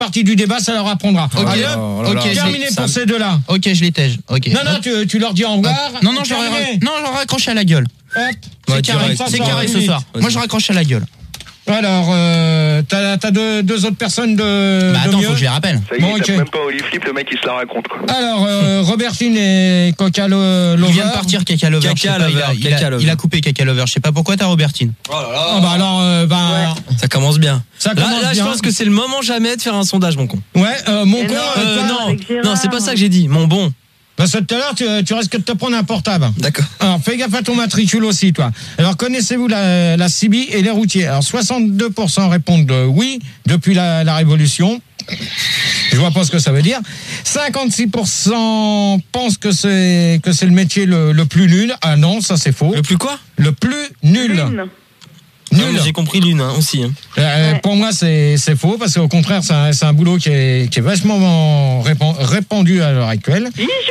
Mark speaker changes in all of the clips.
Speaker 1: partie du débat, ça leur apprendra.
Speaker 2: Ok,
Speaker 1: Allez,
Speaker 2: ok,
Speaker 1: terminé pour ces deux-là.
Speaker 2: Ok, je les tège. Ok.
Speaker 1: Non, tu leur dis au revoir.
Speaker 2: Non, je leur ai raccroché à la gueule.
Speaker 1: Hop.
Speaker 2: C'est carré ce soir. Moi, je raccroche à la gueule.
Speaker 1: Alors, t'as deux autres personnes de.
Speaker 2: Bah attends,
Speaker 1: mieux.
Speaker 2: faut que je les rappelle.
Speaker 3: Ça y est, il tape même pas Oli Flip, le mec il se la raconte quoi.
Speaker 1: Alors, Robertine et Coca Lover.
Speaker 2: Il vient de partir, Caca Lover. Il a coupé Caca Lover. Je sais pas pourquoi t'as Robertine.
Speaker 4: Oh là là.
Speaker 1: Ah bah alors,
Speaker 4: Ça commence bien. Là, je
Speaker 1: bien.
Speaker 4: pense que c'est le moment jamais de faire un sondage, mon con.
Speaker 1: Ouais, mon con.
Speaker 4: Non, c'est pas ça que j'ai dit. Mon bon.
Speaker 1: Parce que tout à l'heure, tu risques de te prendre un portable.
Speaker 4: D'accord.
Speaker 1: Alors, fais gaffe à ton matricule aussi, toi. Alors, connaissez-vous la CB et les routiers? Alors, 62% répondent oui, depuis la Révolution. Je vois pas ce que ça veut dire. 56% pensent que c'est le métier le plus nul. Ah non, ça c'est faux.
Speaker 4: Le plus quoi?
Speaker 1: Le plus nul.
Speaker 4: Nul. J'ai compris l'une aussi.
Speaker 1: Pour moi, c'est faux parce qu'au contraire, c'est un boulot qui est vachement répandu à l'heure actuelle.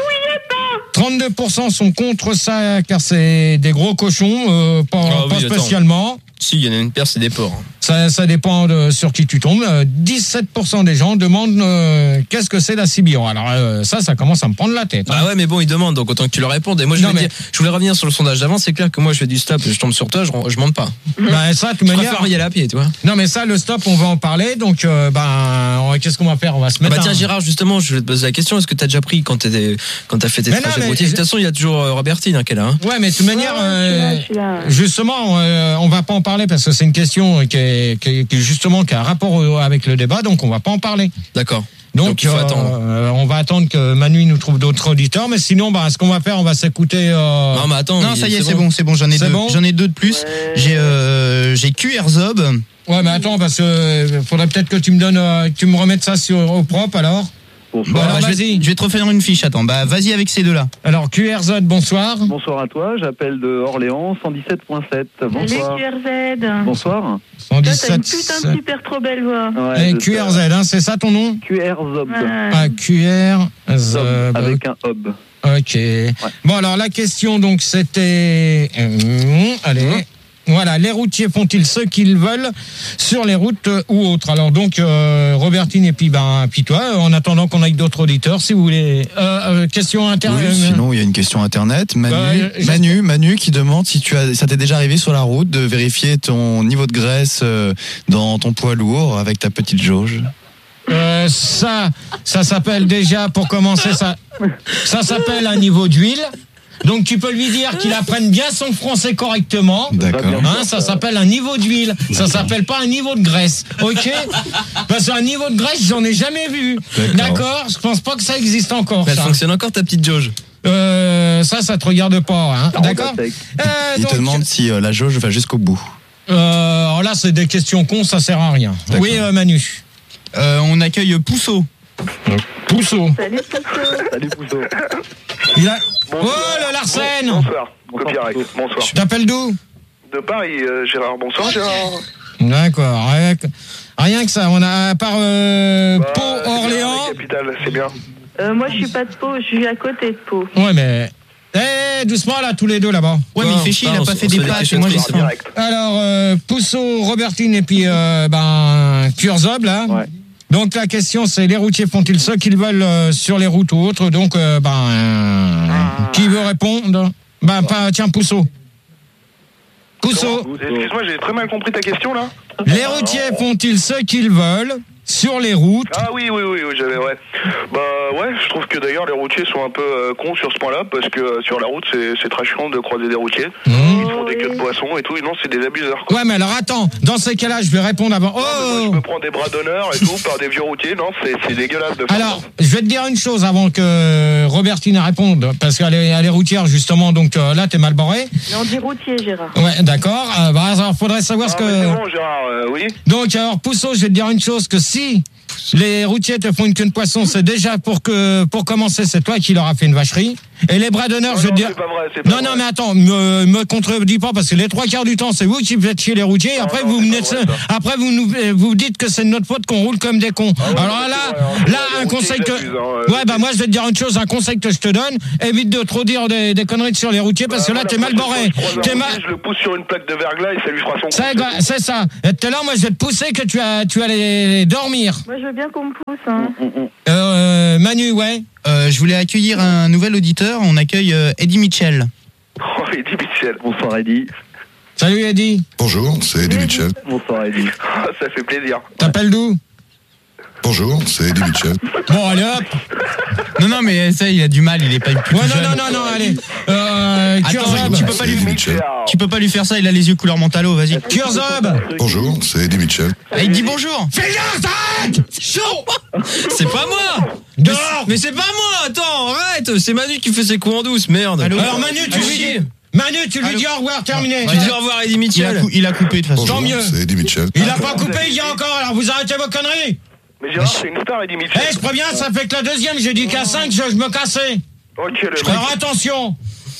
Speaker 1: 32% sont contre ça car c'est des gros cochons, pas spécialement.
Speaker 4: Si, il y en a une paire, c'est des porcs.
Speaker 1: Ça dépend sur qui tu tombes. 17% des gens demandent qu'est-ce que c'est la CB. Alors ça commence à me prendre la tête.
Speaker 4: Ah ouais, mais bon, ils demandent, donc autant que tu leur répondes. Et moi, je voulais revenir sur le sondage d'avant. C'est clair que moi, je fais du stop, je tombe sur toi, je monte pas.
Speaker 1: Bah, ça, de toute manière,
Speaker 4: je préfère y aller à pied, tu vois.
Speaker 1: Non, mais ça, le stop, on va en parler. Donc, qu'est-ce qu'on va faire? On va se mettre.
Speaker 4: Bah tiens, Gérard, justement, je vais te poser la question. Est-ce que t'as déjà pris quand t'as fait tes trajets de routier? De toute façon, il y a toujours Robertine qui est là.
Speaker 1: Ouais, mais de toute manière, justement, on va pas en parler parce que c'est une question qui a un rapport avec le débat, donc on va pas en parler.
Speaker 4: D'accord.
Speaker 1: Donc il faut attendre. On va attendre que Manu nous trouve d'autres auditeurs, mais sinon, ce qu'on va faire, on va s'écouter.
Speaker 4: Non, mais attends.
Speaker 2: Non, ça y est, c'est bon. J'en ai deux de plus. J'ai QR Zob.
Speaker 1: Ouais, mais attends, parce que faudrait peut-être que tu me remettes ça au propre alors.
Speaker 2: Bonsoir. Je vais te refaire une fiche, attends. Vas-y avec ces deux-là.
Speaker 1: Alors, QRZ, bonsoir.
Speaker 5: Bonsoir à toi, j'appelle de Orléans, 117.7. Bonsoir.
Speaker 6: Salut QRZ.
Speaker 5: Bonsoir.
Speaker 1: 117.
Speaker 6: Toi, t'as une putain de super trop belle voix.
Speaker 5: Ouais,
Speaker 1: QRZ, c'est ça ton nom?
Speaker 5: QR Zob.
Speaker 1: Ah, QRZ.
Speaker 5: Avec un hub.
Speaker 1: Ok. Ouais. Bon, alors la question, donc, c'était... allez... Voilà, les routiers font-ils ce qu'ils veulent sur les routes ou autres? Alors donc, Robertine et puis toi, en attendant qu'on aille d'autres auditeurs, si vous voulez. Question internet.
Speaker 7: Oui, sinon il y a une question internet. Manu qui demande si ça t'est déjà arrivé sur la route de vérifier ton niveau de graisse dans ton poids lourd avec ta petite jauge.
Speaker 1: Ça s'appelle déjà, pour commencer, ça s'appelle un niveau d'huile. Donc tu peux lui dire qu'il apprenne bien son français correctement.
Speaker 7: D'accord.
Speaker 1: Ça s'appelle un niveau d'huile. Ça s'appelle pas un niveau de graisse. Ok? Parce qu'un niveau de graisse, j'en ai jamais vu. D'accord? Je pense pas que ça existe encore.
Speaker 4: Elle fonctionne encore ta petite jauge?
Speaker 1: Ça te regarde pas. D'accord?
Speaker 7: Il te demande si la jauge va jusqu'au bout.
Speaker 1: Alors là, c'est des questions cons, ça sert à rien.
Speaker 7: D'accord.
Speaker 1: Oui, Manu.
Speaker 2: On accueille Pousseau.
Speaker 1: Pousseau.
Speaker 6: Salut Pousseau.
Speaker 5: Salut Pousseau.
Speaker 1: Oh, le Larsen.
Speaker 3: Bonsoir. Bonsoir.
Speaker 1: Tu t'appelles d'où?
Speaker 3: De Paris, Gérard. Bonsoir, Gérard.
Speaker 1: D'accord. Rien que ça. On a à part Pau, Orléans.
Speaker 3: La capitale, c'est bien.
Speaker 6: Moi, je suis pas de Pau, je suis à côté de Pau.
Speaker 1: Ouais, mais... doucement là, tous les deux là-bas.
Speaker 2: Ouais, mais il fait chier, il a pas fait des plages. Moi, j'ai ça.
Speaker 1: Alors, Pousseau, Robertine et puis Kurzob là.
Speaker 5: Ouais.
Speaker 1: Donc la question c'est les routiers font-ils ce qu'ils veulent sur les routes ou autres? Donc qui veut répondre? Tiens, Pousseau.
Speaker 3: Excuse-moi, j'ai très mal compris ta question là.
Speaker 1: Les routiers font-ils ce qu'ils veulent sur les routes?
Speaker 3: Ah oui, j'avais, ouais. Je trouve que d'ailleurs les routiers sont un peu cons sur ce point-là, parce que sur la route c'est très chiant de croiser des routiers. Ils font des queues de poissons et tout, non, c'est des abuseurs, quoi.
Speaker 1: Ouais, mais alors attends, dans ces cas-là, je vais répondre avant.
Speaker 3: Moi, je me prends des bras d'honneur et tout par des vieux routiers, non, c'est dégueulasse de faire
Speaker 1: Alors, je vais te dire une chose avant que Robertine réponde, parce qu'elle est routière justement, donc là t'es mal barré.
Speaker 6: Mais on dit routier, Gérard.
Speaker 1: Ouais, d'accord. Alors, faudrait savoir ce que...
Speaker 3: C'est bon, Gérard, oui.
Speaker 1: Donc, alors, Pousseau, je vais te dire une chose, que si les routiers te font une queue de poisson, c'est déjà pour commencer, c'est toi qui leur as fait une vacherie. Et les bras d'honneur, je vais te dire...
Speaker 3: C'est pas vrai, c'est pas vrai.
Speaker 1: Non, mais attends, me contredis pas, parce que les 3 quarts du temps, c'est vous qui faites chier les routiers. Après, vous dites que c'est de notre faute qu'on roule comme des cons. Alors là, un conseil que... moi, je vais te dire une chose, un conseil que je te donne, évite de trop dire des conneries sur les routiers, parce que là, t'es mal barré.
Speaker 3: Je le pousse sur une plaque de verglas et ça lui fera son coup.
Speaker 1: C'est ça. Et tout à l'heure, moi, je vais te pousser que tu vas aller dormir.
Speaker 6: Moi, je veux bien qu'on me pousse. Hein.
Speaker 1: Manu, ouais.
Speaker 2: Je voulais accueillir un nouvel auditeur. On accueille Eddie Mitchell.
Speaker 3: Oh, Eddie Mitchell.
Speaker 5: Bonsoir Eddie.
Speaker 1: Salut Eddie.
Speaker 8: Bonjour, c'est Eddie Mitchell.
Speaker 5: Bonsoir Eddie.
Speaker 3: Ça fait plaisir.
Speaker 1: T'appelles d'où?
Speaker 8: Bonjour, c'est Eddie Mitchell.
Speaker 1: Bon, allez hop.
Speaker 2: Non, mais ça, il a du mal, il est pas plus jeune.
Speaker 1: Non, allez.
Speaker 2: Attends, tu peux pas lui faire ça, il a les yeux couleur Mentalo, vas-y.
Speaker 1: Kurzob.
Speaker 8: Bonjour, c'est Eddie Mitchell.
Speaker 2: Il dit bonjour.
Speaker 1: Fais gaffe, arrête. Chaud.
Speaker 4: C'est pas moi.
Speaker 1: Dehors.
Speaker 4: Mais c'est pas moi. Attends, arrête. C'est Manu qui fait ses coups en douce, merde.
Speaker 1: Alors Manu, tu lui dis au revoir, terminé.
Speaker 4: Tu dis au revoir Eddie Mitchell.
Speaker 2: Il a coupé de toute façon.
Speaker 1: Tant mieux.
Speaker 8: C'est Eddie Mitchell.
Speaker 1: Il a pas coupé, il y a encore, alors vous arrêtez vos conneries.
Speaker 3: Mais Gérard, c'est une star, Eddie Mitchell.
Speaker 1: Je préviens, ça fait que la deuxième, j'ai dit qu'à 5, je me cassais.
Speaker 3: Ok, le mec.
Speaker 1: Alors attention.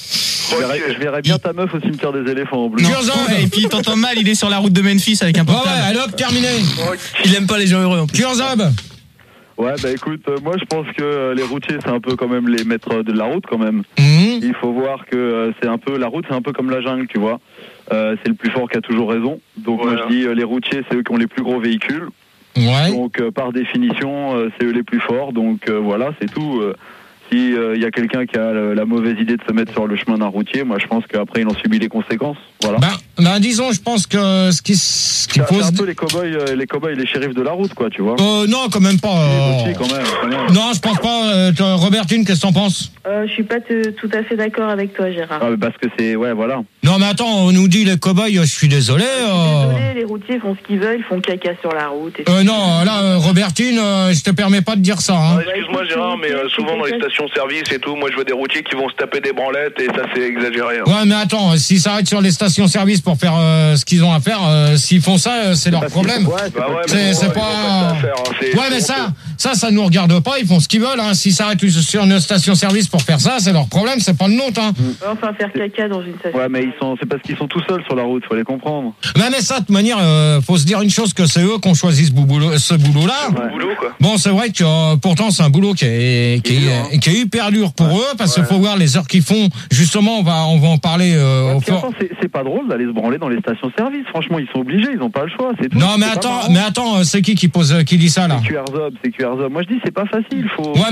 Speaker 5: Je verrais bien ta meuf au cimetière des éléphants en bleu.
Speaker 2: Et puis il t'entend mal, il est sur la route de Memphis avec un portable.
Speaker 1: Ouais, allez hop, terminé.
Speaker 4: Il aime pas les gens heureux en plus.
Speaker 1: Kurzob.
Speaker 5: Ouais, bah écoute, moi je pense que les routiers c'est un peu quand même les maîtres de la route quand même. Il faut voir que c'est un peu la route, c'est un peu comme la jungle, tu vois. C'est le plus fort qui a toujours raison. Donc moi je dis les routiers c'est eux qui ont les plus gros véhicules.
Speaker 1: Ouais.
Speaker 5: Donc par définition c'est eux les plus forts. Donc voilà, c'est tout. Si il y a quelqu'un qui a la mauvaise idée de se mettre sur le chemin d'un routier, moi je pense qu'après il en subit les conséquences. Voilà.
Speaker 1: Ben disons, je pense que ce qu'il faut
Speaker 5: c'est un peu les cow-boys, les shérifs de la route, quoi, tu vois.
Speaker 1: Non, quand même pas.
Speaker 5: Quand même.
Speaker 1: Non, je pense pas. Robertine, qu'est-ce que t'en penses?
Speaker 6: Je suis pas tout à fait d'accord avec toi, Gérard.
Speaker 5: Parce que c'est voilà.
Speaker 1: Non, mais attends, on nous dit les cow-boys. Je suis désolé.
Speaker 6: Désolé, les routiers font ce qu'ils veulent, ils font caca sur la route.
Speaker 1: Non, là, Robertine, je te permets pas de dire ça. Hein.
Speaker 3: Excuse-moi, Gérard, mais souvent dans les stations-service et tout, moi je vois des routiers qui vont se taper des branlettes et ça c'est exagéré. Hein.
Speaker 1: Ouais, mais attends, s'ils s'arrêtent sur les stations-service pour faire ce qu'ils ont à faire, s'ils font ça, c'est leur problème. C'est pas. Ouais, mais ça nous regarde pas. Ils font ce qu'ils veulent. Hein. S'ils s'arrêtent sur une station-service pour faire ça, c'est leur problème. C'est pas le nôtre. Hein.
Speaker 6: Enfin, faire caca dans une station.
Speaker 5: Ouais, mais c'est parce qu'ils sont tout seuls sur la route. Faut les comprendre.
Speaker 1: Mais ça, de toute manière, faut se dire une chose, que c'est eux qui ont choisi ce boulot-là. Bon, c'est vrai que pourtant c'est un boulot qui est hyper dur pour eux, parce qu'il faut voir les heures qu'ils font. Justement, on va en parler.
Speaker 5: C'est pas drôle d'aller se branler dans les stations-service. Franchement, ils sont obligés, ils ont pas le choix. C'est tout.
Speaker 1: Non, mais attends, c'est qui dit ça là?
Speaker 5: C'est QRZob. Moi, je dis c'est pas facile.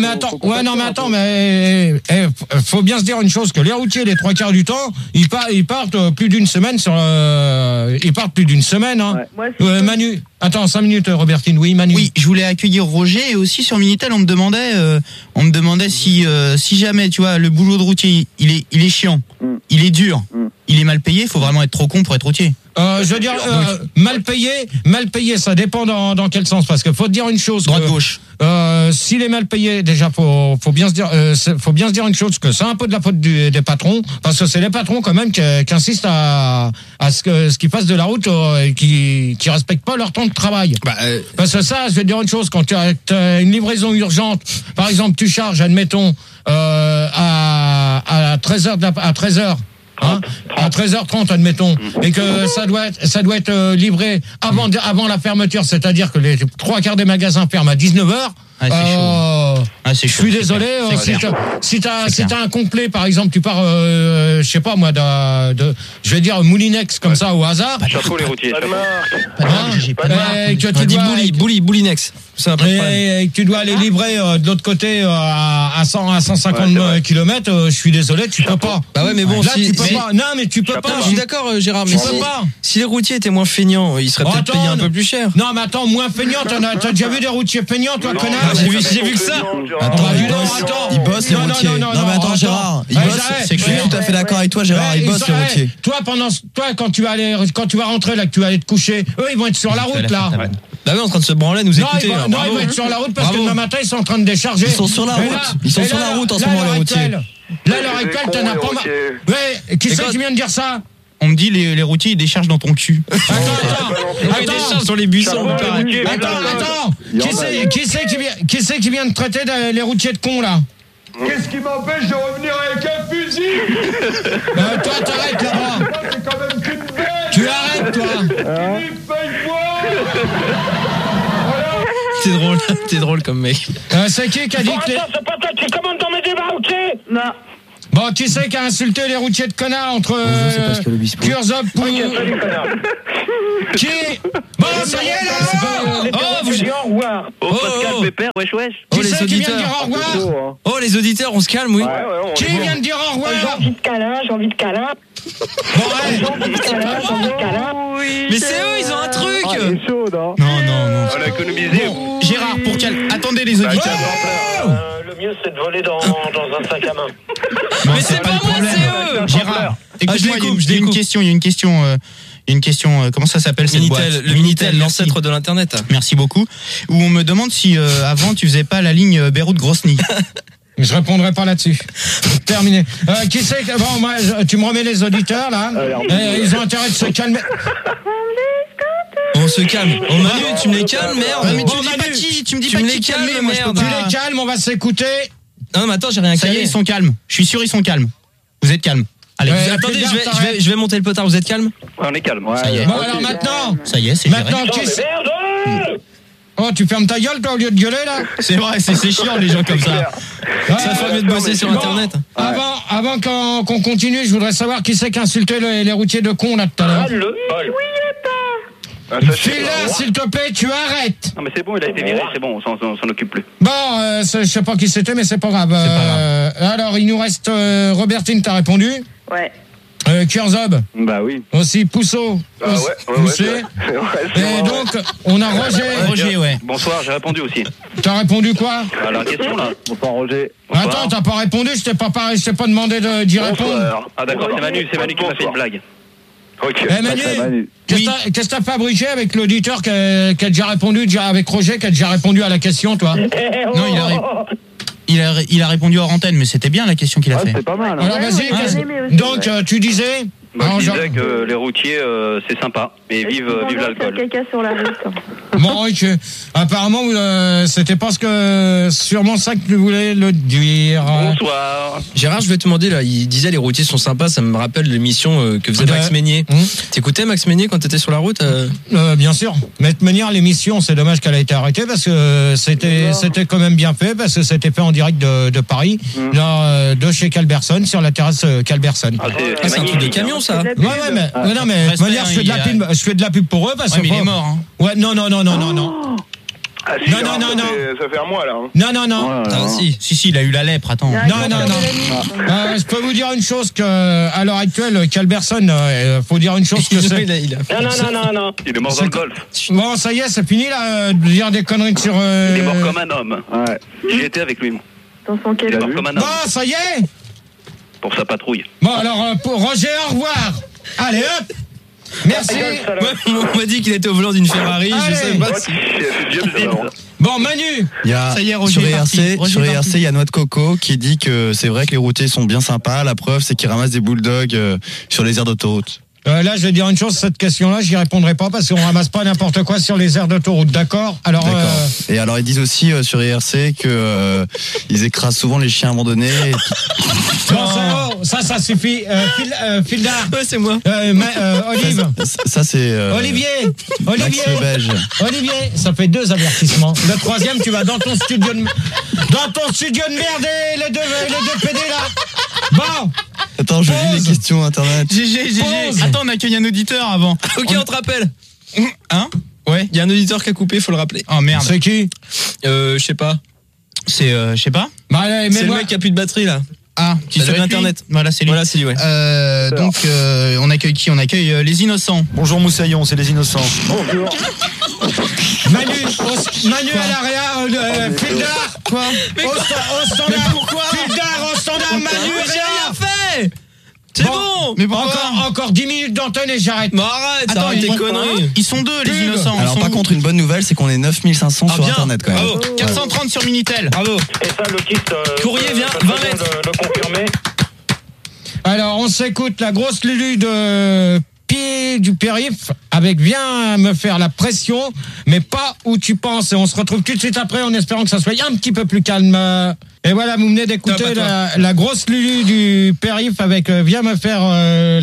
Speaker 1: Faut bien se dire une chose, que les routiers, les 3/4 du temps, ils partent plus d'une semaine hein. Manu, attends 5 minutes, Robertine. Oui, Manu.
Speaker 2: Oui, je voulais accueillir Roger, et aussi sur Minitel, on me demandait si jamais, tu vois, le boulot de routier, il est chiant, il est dur, il est mal payé, il faut vraiment être trop con pour être routier.
Speaker 1: Je veux dire, mal payé, ça dépend dans quel sens, parce que faut te dire une chose.
Speaker 2: Droite-gauche.
Speaker 1: S'il est mal payé, déjà faut bien se dire une chose, que c'est un peu de la faute des patrons, parce que c'est les patrons quand même qui insistent à ce qu'ils fassent de la route, qui respectent pas leur temps de travail. Parce que ça, je vais te dire une chose, quand tu as une livraison urgente, par exemple, tu charges, admettons, à 13h. Hein, à 13h30 admettons, et que ça doit être livré avant la fermeture, c'est-à-dire que les 3/4 des magasins ferment à 19h.
Speaker 2: C'est chaud.
Speaker 1: Je suis désolé, si t'as un complet, par exemple, tu pars je sais pas moi, je vais dire Moulinex comme ça au hasard.
Speaker 3: Chapeau les routiers.
Speaker 4: Boulinex.
Speaker 1: Et tu dois aller livrer de l'autre côté à 150 km, je suis désolé, tu peux pas.
Speaker 4: Bah ouais, mais bon,
Speaker 1: là, tu peux pas. Non, mais tu peux pas.
Speaker 4: Je suis d'accord, Gérard, mais
Speaker 1: tu peux pas.
Speaker 4: Si les routiers étaient moins feignants, ils seraient peut-être payés un peu plus cher.
Speaker 1: Non, mais attends, moins feignants, t'as déjà vu des routiers feignants, toi, connard?
Speaker 4: J'ai vu que ça.
Speaker 7: Ils bossent les routiers. Non, mais attends, Gérard, ils bossent. Je suis tout à fait d'accord avec toi, Gérard, ils bossent les routiers.
Speaker 1: Toi, quand tu vas rentrer là, que tu vas aller te coucher, eux, ils vont être sur la route là.
Speaker 4: Bah oui, en train de se branler, nous écouter.
Speaker 1: Non, ils vont être sur la route parce que demain matin, ils sont en train de décharger.
Speaker 7: Ils sont sur la route. Ils sont sur la route en ce moment, les routiers.
Speaker 1: Là, l'heure actuelle, t'en as pas mal. Ouais, qui c'est qui vient de dire ça?
Speaker 2: On me dit les routiers, ils déchargent dans ton cul.
Speaker 1: Attends.
Speaker 4: Ils déchargent sur les buissons.
Speaker 1: Attends. Qui c'est qui vient de traiter les routiers de cons là?
Speaker 9: Qu'est-ce qui m'empêche de revenir avec un fusil?
Speaker 1: Toi, t'arrêtes là-bas.
Speaker 9: C'est quand même qu'une bête.
Speaker 1: Tu arrêtes, toi.
Speaker 4: T'es drôle comme mec.
Speaker 1: C'est qui a dit que les...
Speaker 9: C'est pas toi qui commande dans mes débats, ok?
Speaker 6: Non.
Speaker 1: Bon, qui c'est qui a insulté les routiers de connards entre Kurzob pour... Qui... Bon, ça y est, là.
Speaker 10: Vous dites au revoir.
Speaker 3: Oh, Pascal, Pépère, wesh.
Speaker 1: Qui c'est qui vient de dire au revoir?
Speaker 4: Oh, les auditeurs, on se calme, oui.
Speaker 1: Qui vient de dire au revoir?
Speaker 6: J'ai envie de câlin.
Speaker 1: Bon, allez.
Speaker 6: J'ai envie de câlin.
Speaker 4: Mais c'est eux, ils ont un truc.
Speaker 5: Ah, il est chaud, non?
Speaker 2: Non.
Speaker 3: On a économisé.
Speaker 2: Bon, Gérard, pour quel... Attendez les auditeurs.
Speaker 10: Le mieux, c'est de voler dans un sac à main.
Speaker 4: Mais c'est pas moi, c'est eux.
Speaker 2: Gérard, écoute-moi,
Speaker 4: je
Speaker 2: il y a une question, comment ça s'appelle cette boîte?
Speaker 4: Le Minitel, l'ancêtre de l'internet.
Speaker 2: Merci beaucoup. Où on me demande si avant tu faisais pas la ligne Beyrouth-Grosny.
Speaker 1: Je répondrai pas là-dessus. Terminé. Qui c'est que... Bon, moi, tu me remets les auditeurs, là. Ils ont intérêt de se calmer.
Speaker 4: On se calme. Oh Manu, tu me les calmes, merde.
Speaker 2: Mais tu me dis pas qui calmer, moi je peux
Speaker 1: Tu
Speaker 2: pas.
Speaker 1: les calmes, on va s'écouter.
Speaker 4: Non, mais attends, j'ai rien
Speaker 2: Ça y est,
Speaker 4: calé.
Speaker 2: ils sont calmes. Je suis sûr, ils sont calmes. Vous êtes calmes. Allez,
Speaker 4: Attendez, je vais monter le potard. Vous êtes calme?
Speaker 3: Ouais, on est calme.
Speaker 2: Ça y est.
Speaker 1: Bon, alors maintenant.
Speaker 2: Ça y est, c'est géré.
Speaker 1: Maintenant, qui c'est? Oh, tu fermes ta gueule, toi, au lieu de gueuler, là?
Speaker 2: C'est vrai, c'est chiant, les gens comme ça.
Speaker 4: Ça fait mieux de bosser sur Internet.
Speaker 1: Avant qu'on continue, je voudrais savoir qui c'est qui insultait les routiers de cons, là, tout à l'heure. File-là, s'il te plaît, tu arrêtes.
Speaker 3: Non, mais c'est bon, il a été viré, c'est bon, on s'en occupe plus.
Speaker 1: Bon, je sais pas qui c'était, mais c'est pas grave. Alors, il nous reste Robertine, t'as répondu?
Speaker 6: Ouais.
Speaker 1: Kurzob.
Speaker 5: Bah oui.
Speaker 1: Aussi Pousseau. Poussé. Et donc, on a
Speaker 2: Roger, ouais.
Speaker 3: Bonsoir, j'ai répondu aussi.
Speaker 1: T'as répondu quoi?
Speaker 3: À la question, là.
Speaker 5: Bonsoir, Roger.
Speaker 1: Attends, t'as pas répondu, je t'ai pas demandé d'y répondre.
Speaker 3: Ah d'accord, c'est Manu qui m'a fait une blague. Ok.
Speaker 1: Manu, qu'est-ce que t'as fabriqué avec l'auditeur qui a déjà répondu, avec Roger, qui a déjà répondu à la question, toi?
Speaker 2: Non, il a répondu hors antenne, mais c'était bien la question qu'il a fait.
Speaker 5: C'est pas mal.
Speaker 1: Alors vas-y, donc tu disais?
Speaker 3: Je disais que les routiers, c'est sympa, mais vive l'alcool.
Speaker 6: Caca sur la route.
Speaker 1: Bon, ok. Apparemment, c'était pas sûrement ça que tu voulais le dire.
Speaker 3: Bonsoir.
Speaker 4: Gérard, je vais te demander, là, il disait les routiers sont sympas, ça me rappelle l'émission que faisait Max Meignier. T'écoutais Max Meignier quand t'étais sur la route?
Speaker 1: Bien sûr. Mais de manière, l'émission, c'est dommage qu'elle a été arrêtée parce que c'était quand même bien fait, parce que c'était fait en direct de Paris, de chez Calberson, sur la terrasse Calberson.
Speaker 4: C'est un truc de camion, ça.
Speaker 1: Ouais, mais non, mais de manière, je fais de la pub pour eux parce que.
Speaker 2: Mais il est mort, hein.
Speaker 1: Ouais, non.
Speaker 3: Ah, si,
Speaker 1: Non.
Speaker 3: Ça fait un mois, là.
Speaker 1: Non.
Speaker 2: Si, il a eu la lèpre, attends.
Speaker 1: Non. Je peux vous dire une chose à l'heure actuelle, Calberson, faut dire une chose que c'est.
Speaker 10: Non.
Speaker 3: Il est mort dans le golf.
Speaker 1: Bon, ça y est, c'est fini là, de dire des conneries sur.
Speaker 3: Il est mort comme un homme. Ouais. J'y étais avec lui, moi.
Speaker 6: Dans son
Speaker 3: Il est mort comme un homme.
Speaker 1: Bon, ça y est.
Speaker 3: Pour sa patrouille.
Speaker 1: Bon, alors, pour Roger, au revoir. Allez, hop. Merci.
Speaker 4: On m'a dit qu'il était au volant d'une Ferrari.
Speaker 1: Allez.
Speaker 4: Je sais pas si.
Speaker 1: Bon, Manu.
Speaker 2: Ça y est, Roger
Speaker 7: sur ERC, il y a Noix de Coco qui dit que c'est vrai que les routiers sont bien sympas. La preuve, c'est qu'ils ramassent des bulldogs sur les aires d'autoroute.
Speaker 1: Là, je vais dire une chose, cette question-là, j'y répondrai pas parce qu'on ramasse pas n'importe quoi sur les aires d'autoroute, d'accord? Alors.
Speaker 7: Et alors, ils disent aussi sur ERC que ils écrasent souvent les chiens abandonnés.
Speaker 1: Bon, ça suffit. Fildar.
Speaker 4: Ouais, c'est moi.
Speaker 1: Olive.
Speaker 7: Ça c'est.
Speaker 1: Olivier.
Speaker 7: Max le Belge.
Speaker 1: Olivier, ça fait 2 avertissements. Le 3e, tu vas dans ton studio de merde, les deux PD là. Bon.
Speaker 7: Attends, je lis les questions internet.
Speaker 2: GG. Attends, on accueille un auditeur avant.
Speaker 4: Ok, on te rappelle.
Speaker 2: Hein?
Speaker 4: Ouais, il y a un auditeur qui a coupé, faut le rappeler.
Speaker 2: Oh merde.
Speaker 1: C'est qui?
Speaker 4: Je sais pas.
Speaker 2: C'est je sais pas.
Speaker 1: Bah,
Speaker 4: c'est le mec qui a plus de batterie là.
Speaker 2: Ah, qui
Speaker 4: sur internet.
Speaker 2: Voilà, c'est lui.
Speaker 4: Ouais.
Speaker 2: Donc on accueille qui? On accueille les innocents.
Speaker 7: Bonjour Moussaillon, c'est les innocents.
Speaker 5: Bonjour.
Speaker 1: Manu à l'area, Fildar.
Speaker 2: Quoi?
Speaker 1: Au standard.
Speaker 2: Pourquoi?
Speaker 1: Fildar au standard, Manu
Speaker 4: J'ai rien fait. C'est bon.
Speaker 2: Mais pourquoi?
Speaker 1: Encore 10 minutes d'antenne et j'arrête.
Speaker 4: Mais arrête,
Speaker 2: attends,
Speaker 4: arrête tes conneries.
Speaker 2: Ils sont 2 les innocents.
Speaker 7: Alors par contre, une bonne nouvelle, c'est qu'on est 9500 sur internet quand même.
Speaker 4: Bravo.
Speaker 2: 430 sur Minitel.
Speaker 4: Bravo.
Speaker 10: Et ça, le kit.
Speaker 4: Courrier vient 20 mètres.
Speaker 10: Le confirmer.
Speaker 1: Alors, on s'écoute la grosse Lulu de Pied du Périph avec Viens me faire la pression, mais pas où tu penses. Et on se retrouve tout de suite après en espérant que ça soit un petit peu plus calme. Et voilà, vous venez d'écouter la grosse Lulu du Périph avec Viens me faire la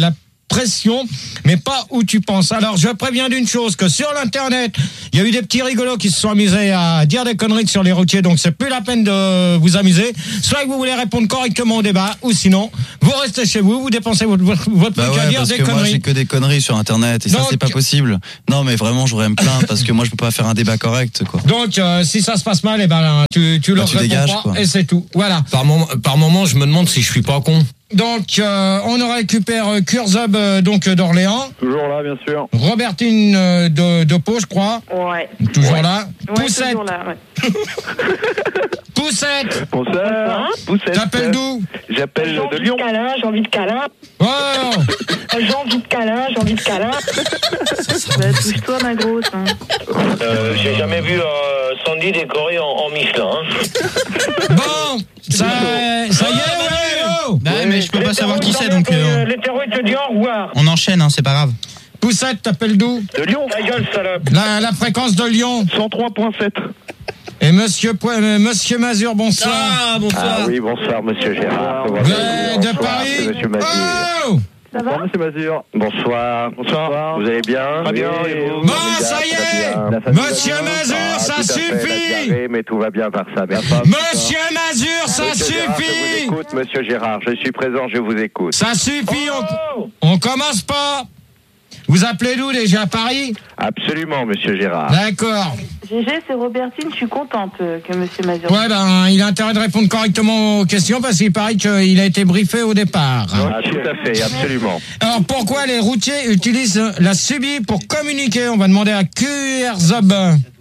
Speaker 1: pression, mais pas où tu penses. Alors, je préviens d'une chose, que sur l'internet, il y a eu des petits rigolos qui se sont amusés à dire des conneries sur les routiers, donc c'est plus la peine de vous amuser. Soit que vous voulez répondre correctement au débat, ou sinon, vous restez chez vous, vous dépensez votre truc à dire des conneries.
Speaker 7: Moi, j'ai que des conneries sur internet, et donc, ça, c'est pas possible. Non, mais vraiment, j'aurais à me plaindre, parce que moi, je peux pas faire un débat correct, quoi.
Speaker 1: Donc, si ça se passe mal, eh ben, tu leur réponds
Speaker 7: dégages,
Speaker 1: pas,
Speaker 7: quoi.
Speaker 1: et c'est tout. Voilà.
Speaker 11: Par moment, je me demande si je suis pas con.
Speaker 1: Donc, on récupère Kurzub donc d'Orléans.
Speaker 5: Toujours là, bien sûr.
Speaker 1: Robertine de Pau, je crois.
Speaker 6: Ouais.
Speaker 1: Toujours là.
Speaker 6: Ouais,
Speaker 1: Poussette.
Speaker 6: toujours là, ouais.
Speaker 1: Poussette.
Speaker 3: Bonsoir. Poussette.
Speaker 1: T'appelles d'où?
Speaker 3: J'appelle de Lyon.
Speaker 10: J'ai envie de câlin.
Speaker 1: Oh.
Speaker 10: J'ai envie de câlin.
Speaker 6: Bah, touche-toi, ma grosse. Hein.
Speaker 10: J'ai jamais vu Sandy décoré en Michelin. Hein.
Speaker 1: Bon, ça y est, ouais.
Speaker 2: Bah, mais je peux pas savoir qui c'est, donc
Speaker 10: L'hétéro, il te dit au revoir.
Speaker 2: on enchaîne, hein, c'est pas grave.
Speaker 1: Poussette, t'appelles d'où?
Speaker 3: De Lyon.
Speaker 10: Ta gueule, salope.
Speaker 1: La fréquence de Lyon.
Speaker 3: 103.7.
Speaker 1: Et Monsieur Mazur, bonsoir.
Speaker 11: Ah, bonsoir.
Speaker 3: Ah oui, bonsoir, monsieur Gérard.
Speaker 1: De Paris.
Speaker 3: C'est monsieur Mazur.
Speaker 1: Oh.
Speaker 6: Ça va?
Speaker 5: Bonsoir, monsieur Mazur.
Speaker 3: Bonsoir.
Speaker 5: Bonsoir.
Speaker 3: Vous allez bien?
Speaker 5: Très bien, et vous?
Speaker 1: Bon, ça y est. Monsieur Mazur, ça suffit.
Speaker 3: Mais tout va bien par ça.
Speaker 1: Monsieur Mazur, ça
Speaker 3: Monsieur Gérard, je vous
Speaker 1: suffit.
Speaker 3: écoute, monsieur Gérard. Je suis présent, je vous écoute.
Speaker 1: Ça suffit, on commence pas. Vous appelez d'où déjà, Paris?
Speaker 3: Absolument, monsieur Gérard.
Speaker 1: D'accord.
Speaker 6: GG, c'est Robertine, je suis contente que monsieur Mazur.
Speaker 1: Ouais, ben, il a intérêt de répondre correctement aux questions parce qu'il paraît qu'il a été briefé au départ.
Speaker 3: Ah, tout à fait, absolument.
Speaker 1: Alors, pourquoi les routiers utilisent la subie pour communiquer? On va demander à QRZob.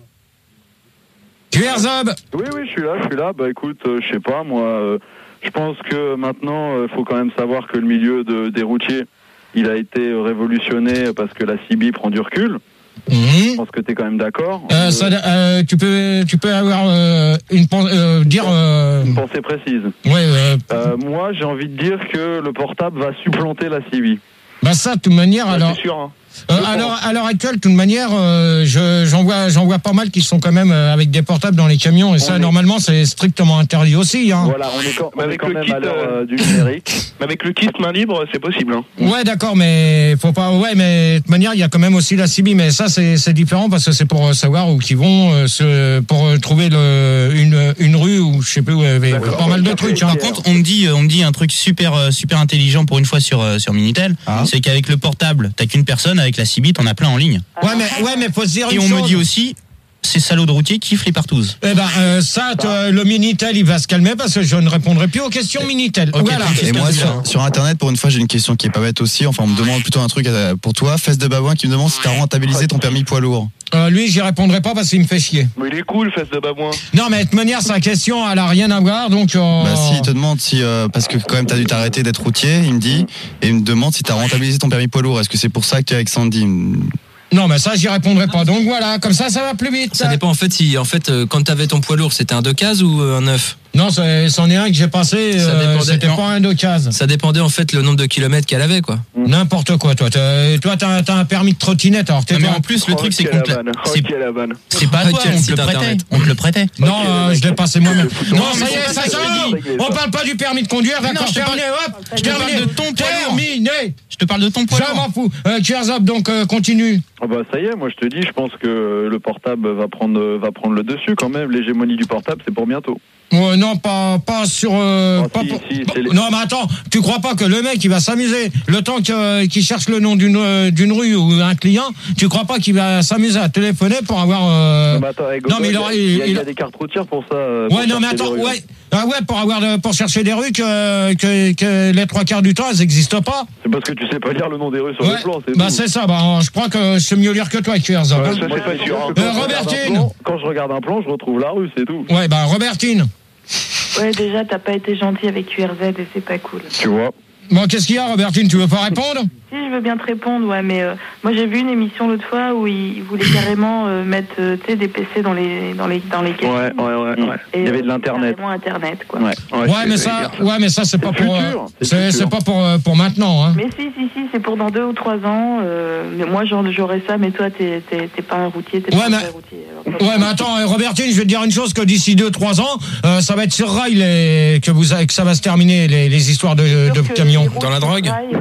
Speaker 1: QRZob.
Speaker 5: Oui, je suis là. Bah écoute, je sais pas, moi, je pense que maintenant, il faut quand même savoir que le milieu des routiers, il a été révolutionné parce que la CB prend du recul. Je pense que tu es quand même d'accord.
Speaker 1: Tu peux avoir une
Speaker 5: pensée précise.
Speaker 1: Ouais.
Speaker 5: Moi, j'ai envie de dire que le portable va supplanter la CB.
Speaker 1: Bah ça, de toute manière, alors.
Speaker 5: C'est sûr, hein.
Speaker 1: À l'heure actuelle, de toute manière, j'en vois pas mal qui sont quand même avec des portables dans les camions, et ça, normalement, c'est strictement interdit aussi. Hein.
Speaker 5: Voilà, on est quand même à l'heure du numérique.
Speaker 3: Mais avec le kit main libre, c'est possible. Hein.
Speaker 1: Ouais, d'accord, mais faut pas. Ouais, mais de toute manière, il y a quand même aussi la CB, mais ça, c'est différent parce que c'est pour savoir où qu'ils vont, pour trouver une rue ou je sais plus, pas mal de trucs.
Speaker 2: Par contre, on me dit un truc super intelligent pour une fois sur Minitel, c'est qu'avec le portable, t'as qu'une personne. Avec la CB, t'en as plein en ligne.
Speaker 1: Ouais, mais faut se dire
Speaker 2: une chose. Et on me dit aussi, ces salauds de routiers kiffent les partouzes.
Speaker 1: Eh ben, le Minitel, il va se calmer parce que je ne répondrai plus aux questions Minitel.
Speaker 7: Okay,
Speaker 1: voilà.
Speaker 7: Et moi, sur Internet, pour une fois, j'ai une question qui est pas bête aussi. Enfin, on me demande plutôt un truc pour toi. Fesse de babouin qui me demande si t'as rentabilisé ton permis poids lourd.
Speaker 1: Lui, j'y répondrai pas parce qu'il me fait chier.
Speaker 3: Mais il est cool, Fesse de babouin.
Speaker 1: Non, mais de toute manière, sa question, elle a rien à voir, donc.
Speaker 7: Bah si, il te demande si parce que quand même t'as dû t'arrêter d'être routier, il me dit, et il me demande si t'as rentabilisé ton permis poids lourd. Est-ce que c'est pour ça que tu es avec Sandy?
Speaker 1: Non, mais ça, j'y répondrai pas. Donc voilà, comme ça va plus vite.
Speaker 4: Ça dépend en fait si, quand t'avais ton poids lourd, c'était un 2 cases ou un 9?
Speaker 1: Non, c'en est un que j'ai passé, c'était pas un 2 cases.
Speaker 4: Ça dépendait en fait le nombre de kilomètres qu'elle avait, quoi.
Speaker 1: N'importe quoi, toi. T'as un permis de trottinette, alors
Speaker 2: mais en plus, le truc, c'est qu'on c'est pas toi, on te le prêtait.
Speaker 1: Non, je l'ai passé moi-même. Non, ça y est, ça on parle pas du permis de conduire, d'accord?
Speaker 2: Je te parle de ton poids lourd.
Speaker 1: Terminé.
Speaker 2: Je te parle de ton poids lourd.
Speaker 1: Je m'en fous. Kurzop, donc continue.
Speaker 5: Bah ça y est, moi je te dis, je pense que le portable va prendre le dessus quand même. L'hégémonie du portable, c'est pour bientôt.
Speaker 1: Non, pas sur. Non, mais attends, tu crois pas que le mec il va s'amuser le temps qu'il cherche le nom d'une rue ou un client? Tu crois pas qu'il va s'amuser à téléphoner pour avoir?
Speaker 5: Non, mais attends, il y a des cartes routières pour ça.
Speaker 1: Ouais, non, mais attends, pour chercher des rues que les 3/4 du temps elles n'existent pas.
Speaker 5: C'est parce que tu sais pas lire le nom des rues sur le plan.
Speaker 1: C'est ça. je crois que je sais mieux lire que toi, QRZ.
Speaker 5: Ça c'est pas sûr.
Speaker 1: Robertine.
Speaker 5: Quand je regarde un plan, je retrouve la rue, c'est tout.
Speaker 1: Ouais, Robertine.
Speaker 6: Ouais, déjà, t'as pas été gentil avec QRZ et c'est pas cool.
Speaker 5: Tu vois.
Speaker 1: Bon, qu'est-ce qu'il y a, Robertine? Tu veux pas répondre?
Speaker 6: Si, je veux bien te répondre, ouais, mais moi j'ai vu une émission l'autre fois où ils voulaient carrément mettre des PC dans les caisses.
Speaker 5: Ouais. Il y avait de l'internet.
Speaker 6: Carrément internet, quoi.
Speaker 5: Ouais,
Speaker 6: mais
Speaker 1: ça c'est pas pour c'est pas pour maintenant, hein.
Speaker 6: Mais si, c'est pour dans 2 ou 3 ans. Mais moi j'aurais ça, mais toi t'es pas un routier, t'es pas un vrai routier.
Speaker 1: Ouais, mais attends, Robertine, je vais te dire une chose, que d'ici 2-3 ans, ça va être sur rail que ça va se terminer les histoires de camions.
Speaker 4: Dans la drogue.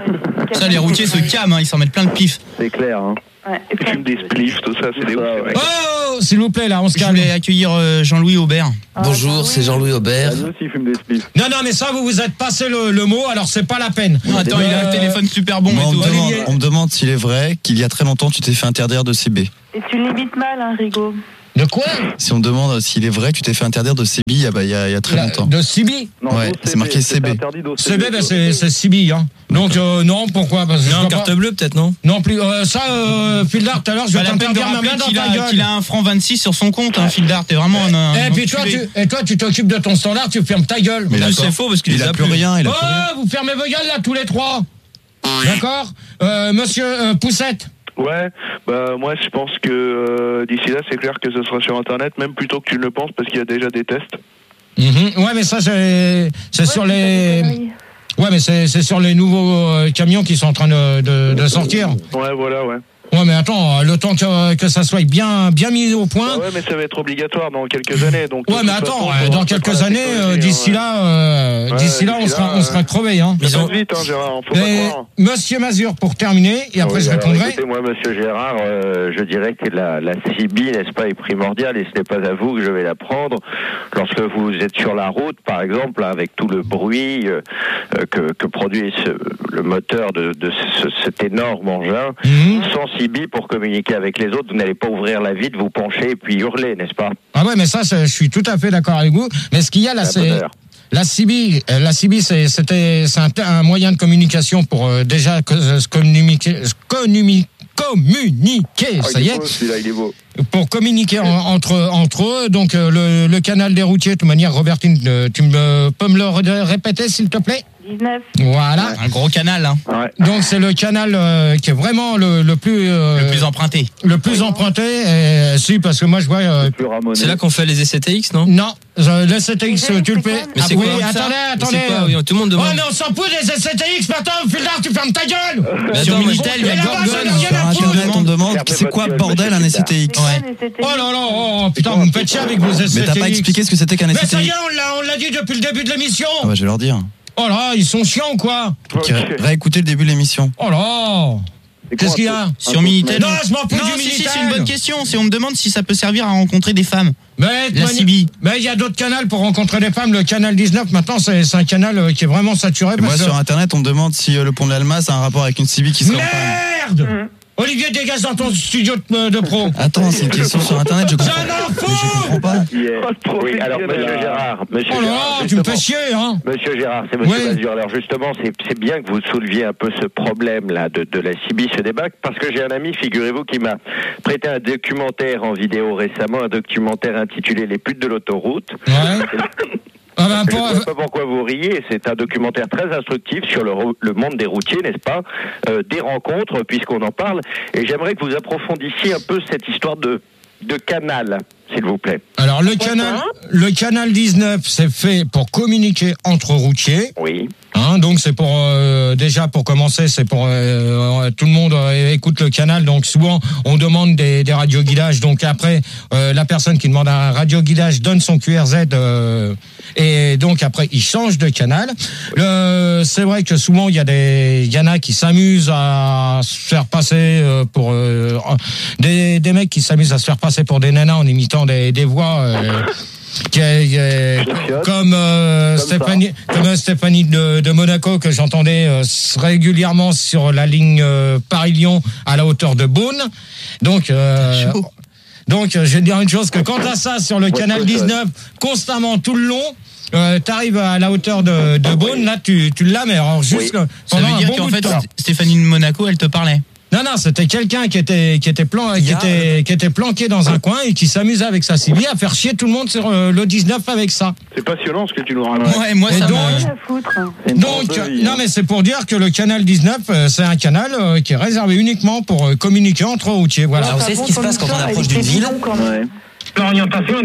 Speaker 2: Ça, les routiers se calment, ils s'en mettent plein le pif.
Speaker 5: C'est clair, hein.
Speaker 6: Ouais.
Speaker 3: Ils fument des spliffs, tout ça, c'est des ouf, ces mecs.
Speaker 1: Oh, s'il vous plaît, là, on se
Speaker 2: Je
Speaker 1: calme.
Speaker 2: voulais accueillir Jean-Louis Aubert.
Speaker 4: Bonjour, c'est Jean-Louis Aubert.
Speaker 5: Nous aussi, ils fument des spliffs.
Speaker 1: Non, mais ça, vous vous êtes passé le mot, alors c'est pas la peine.
Speaker 2: Non, attends, il a un téléphone super bon
Speaker 7: Moi,
Speaker 2: et tout.
Speaker 7: on me demande s'il est vrai qu'il y a très longtemps tu t'es fait interdire de CB.
Speaker 6: Et tu l'imites mal, hein, Rigaud.
Speaker 1: De quoi?
Speaker 7: Si on me demande s'il est vrai que tu t'es fait interdire de CB il y a très longtemps.
Speaker 1: De CB?
Speaker 5: Non,
Speaker 7: Ouais, c'est marqué CB.
Speaker 1: CB, ben c'est CB, hein. Donc, non, pourquoi? Parce que
Speaker 4: Non, carte bleue, peut-être, non?
Speaker 1: Non plus. Ça, Fildar, tout à l'heure, je vais
Speaker 2: Pas la peine de
Speaker 1: t'interdire ma main
Speaker 2: rappeler
Speaker 1: dans ta gueule.
Speaker 2: qu'il a un franc 26 sur son compte, hein, Fildar. T'es vraiment un.
Speaker 1: Et puis toi, tu t'occupes de ton standard, tu fermes ta gueule.
Speaker 7: Mais
Speaker 4: Plus,
Speaker 7: d'accord.
Speaker 4: c'est faux parce qu'il
Speaker 7: Il
Speaker 4: les
Speaker 7: a
Speaker 4: a
Speaker 7: plus rien, il a plus rien.
Speaker 1: Oh, vous fermez vos gueules là, tous les trois. D'accord? Monsieur Poussette.
Speaker 3: Ouais, bah moi je pense que d'ici là c'est clair que ce sera sur internet, même plutôt que tu ne le penses, parce qu'il y a déjà des tests.
Speaker 1: Ouais, mais ça c'est sur les. Ouais, mais c'est sur les nouveaux camions qui sont en train de sortir.
Speaker 3: Ouais, voilà, ouais.
Speaker 1: Ouais, mais attends, le temps que ça soit bien mis au point.
Speaker 3: Ouais, mais ça va être obligatoire dans quelques années. Donc,
Speaker 1: Ouais, mais attends, dans quelques années, d'ici là, on sera crevés, hein.
Speaker 3: Ils ont vite, hein, Gérard, faut pas croire.
Speaker 1: Monsieur Mazur, pour terminer, et après je répondrai.
Speaker 12: Écoutez, moi, monsieur Gérard, je dirais que la CB, n'est-ce pas, est primordiale, et ce n'est pas à vous que je vais la prendre. Lorsque vous êtes sur la route, par exemple, avec tout le bruit que produit le moteur de cet énorme engin, sans CB pour communiquer avec les autres, vous n'allez pas ouvrir la vitre, vous pencher et puis hurler, n'est-ce pas?
Speaker 1: Ah ouais, mais ça, je suis tout à fait d'accord avec vous. Mais ce qu'il y a là, c'est la CB. La CB, c'est un moyen de communication pour déjà communiquer. Ça y est.
Speaker 12: Celui-là, il est beau.
Speaker 1: Pour communiquer entre eux. Donc le canal des routiers, de toute manière, Robertine, peux me le répéter, s'il te plaît?
Speaker 6: 19.
Speaker 1: Voilà.
Speaker 2: Un gros canal, hein.
Speaker 12: Ouais.
Speaker 1: Donc c'est le canal qui est vraiment le plus
Speaker 2: emprunté.
Speaker 1: Le plus emprunté. Si, parce que moi je vois.
Speaker 4: C'est là qu'on fait les essais TX, non?
Speaker 1: Non, les STX, tu le fais.
Speaker 4: Mais c'est
Speaker 1: oui,
Speaker 4: quoi,
Speaker 1: attendez.
Speaker 4: Oui, tout le monde demande.
Speaker 1: Oh, mais on s'en fout des STX, maintenant, Fildar, tu fermes ta gueule.
Speaker 2: Sur Minitel, il y a Gorgon.
Speaker 7: Sur Internet, on me demande c'est quoi bordel un SCTX.
Speaker 1: Oh là là, oh, putain, vous me faites chier avec vos STX.
Speaker 7: Mais t'as pas expliqué ce que c'était qu'un SCTX.
Speaker 1: Mais ça y est, on l'a dit depuis le début de l'émission.
Speaker 7: Ah bah je vais leur dire.
Speaker 1: Oh là, ils sont chiants ou quoi?
Speaker 7: Réécoutez le début de l'émission.
Speaker 1: Oh là. Qu'est-ce qu'il y a?
Speaker 2: Sur Minitel.
Speaker 1: Non, je m'en fous du
Speaker 2: si,
Speaker 1: Minitel.
Speaker 2: c'est une bonne question. On me demande si ça peut servir à rencontrer des femmes. La CB.
Speaker 1: Mais il y a d'autres canaux pour rencontrer des femmes. Le canal 19, maintenant, c'est un canal qui est vraiment saturé.
Speaker 7: Moi, sur Internet, on me demande si le pont de l'Alma, c'est un rapport avec une CB qui serait en panne.
Speaker 1: Merde. Olivier, dégage dans ton studio de pro.
Speaker 7: Attends, c'est une question sur Internet, je comprends pas.
Speaker 12: Oui, alors monsieur Gérard,
Speaker 1: oh là, tu me fais chier, hein.
Speaker 12: Monsieur Gérard, c'est monsieur Mazur. Alors justement, c'est bien que vous souleviez un peu ce problème-là de la CB, ce débat, parce que j'ai un ami, figurez-vous, qui m'a prêté un documentaire en vidéo récemment, un documentaire intitulé Les putes de l'autoroute.
Speaker 1: Ouais.
Speaker 12: Je ne sais pas pourquoi vous riez, c'est un documentaire très instructif sur le monde des routiers, n'est-ce pas, des rencontres, puisqu'on en parle, et j'aimerais que vous approfondissiez un peu cette histoire de canal, s'il vous plaît.
Speaker 1: Alors le canal 19, c'est fait pour communiquer entre routiers.
Speaker 12: Oui.
Speaker 1: Donc c'est pour déjà pour commencer, c'est pour tout le monde écoute le canal. Donc souvent on demande des radioguidages. Donc après la personne qui demande un radioguidage donne son QRZ et donc après il change de canal. C'est vrai que souvent il y en a qui s'amusent à se faire passer pour des mecs qui s'amusent à se faire passer pour des nanas en imitant des voix. Comme Stéphanie de Monaco que j'entendais régulièrement sur la ligne Paris-Lyon à la hauteur de Beaune. Donc je vais dire une chose, que quant à ça sur le canal 19 constamment tout le long, t'arrives à la hauteur de Beaune, là tu l'as, mais alors juste
Speaker 2: ça veut dire qu'en fait Stéphanie de Monaco elle te parlait.
Speaker 1: Non, c'était quelqu'un qui était planqué dans un coin et qui s'amusait avec sa CB à faire chier tout le monde sur le 19 avec ça.
Speaker 3: C'est passionnant ce que tu nous racontes.
Speaker 2: Ouais, moi ça
Speaker 1: donc non mais c'est pour dire que le canal 19 c'est un canal qui est réservé uniquement pour communiquer entre routiers. Voilà.
Speaker 13: Alors, vous savez ce qui se passe quand on approche d'une ville?
Speaker 10: L'orientation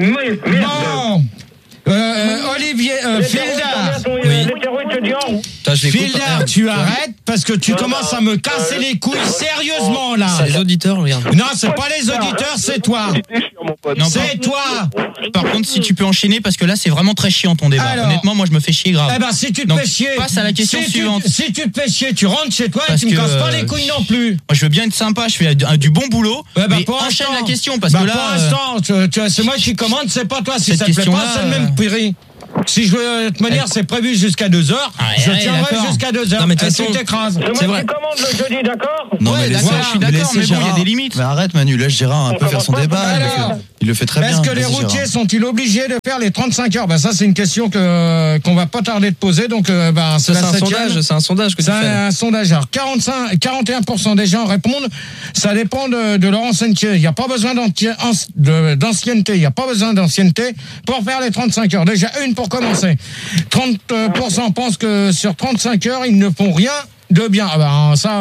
Speaker 1: Bon. Olivier Fildar.
Speaker 4: Oui. je l'écoute.
Speaker 1: Filder, tu arrêtes parce que tu commences à me casser les couilles sérieusement là.
Speaker 4: C'est les auditeurs, regarde.
Speaker 1: Non, c'est pas les auditeurs, c'est toi.
Speaker 2: Non,
Speaker 1: c'est toi.
Speaker 2: Par contre, si tu peux enchaîner, parce que là, c'est vraiment très chiant ton débat.
Speaker 1: Alors,
Speaker 2: honnêtement, moi, je me fais chier grave.
Speaker 1: Eh ben, si tu te
Speaker 2: Donc,
Speaker 1: fais chier.
Speaker 2: passe à la question suivante.
Speaker 1: Si tu te fais chier, tu rentres chez toi
Speaker 2: Parce
Speaker 1: et tu me
Speaker 2: que,
Speaker 1: casses pas les couilles non plus.
Speaker 2: Moi, je veux bien être sympa, je fais du bon boulot.
Speaker 1: Ouais, bah,
Speaker 2: mais
Speaker 1: pour
Speaker 2: enchaîne
Speaker 1: l'instant.
Speaker 2: la question, parce
Speaker 1: Bah,
Speaker 2: que là.
Speaker 1: pour l'instant, c'est moi qui commande, c'est pas toi. Si
Speaker 2: cette
Speaker 1: ça te plaît pas,
Speaker 2: question-là,
Speaker 1: c'est le même prix. Si je veux, de toute manière, c'est prévu jusqu'à 2h. Je tiendrai jusqu'à 2h.
Speaker 4: Non, mais de toute
Speaker 1: et
Speaker 4: façon,
Speaker 1: tu t'écrases.
Speaker 10: C'est moi qui commande le jeudi, d'accord?
Speaker 7: Non,
Speaker 2: Ouais,
Speaker 7: mais
Speaker 2: d'accord,
Speaker 7: laissez,
Speaker 2: je suis d'accord, mais bon, il y a des limites.
Speaker 7: Mais arrête, Manu, laisse Gérard un peu faire son débat. Il le fait très bien.
Speaker 1: Est-ce que les
Speaker 7: Vas-y,
Speaker 1: routiers
Speaker 7: Gérard.
Speaker 1: sont-ils obligés de faire les 35 heures? Ben ça, c'est une question qu'on va pas tarder de poser. Donc, ben,
Speaker 4: C'est un sondage que tu
Speaker 1: C'est
Speaker 4: fais.
Speaker 1: un sondage. Alors, 41% des gens répondent. Ça dépend de leur ancienneté. Il n'y a pas besoin d'ancienneté. Il n'y a pas besoin d'ancienneté pour faire les 35 heures. Déjà, une pour commencer. 30% pensent que sur 35 heures, ils ne font rien de bien. Ah ben, ça...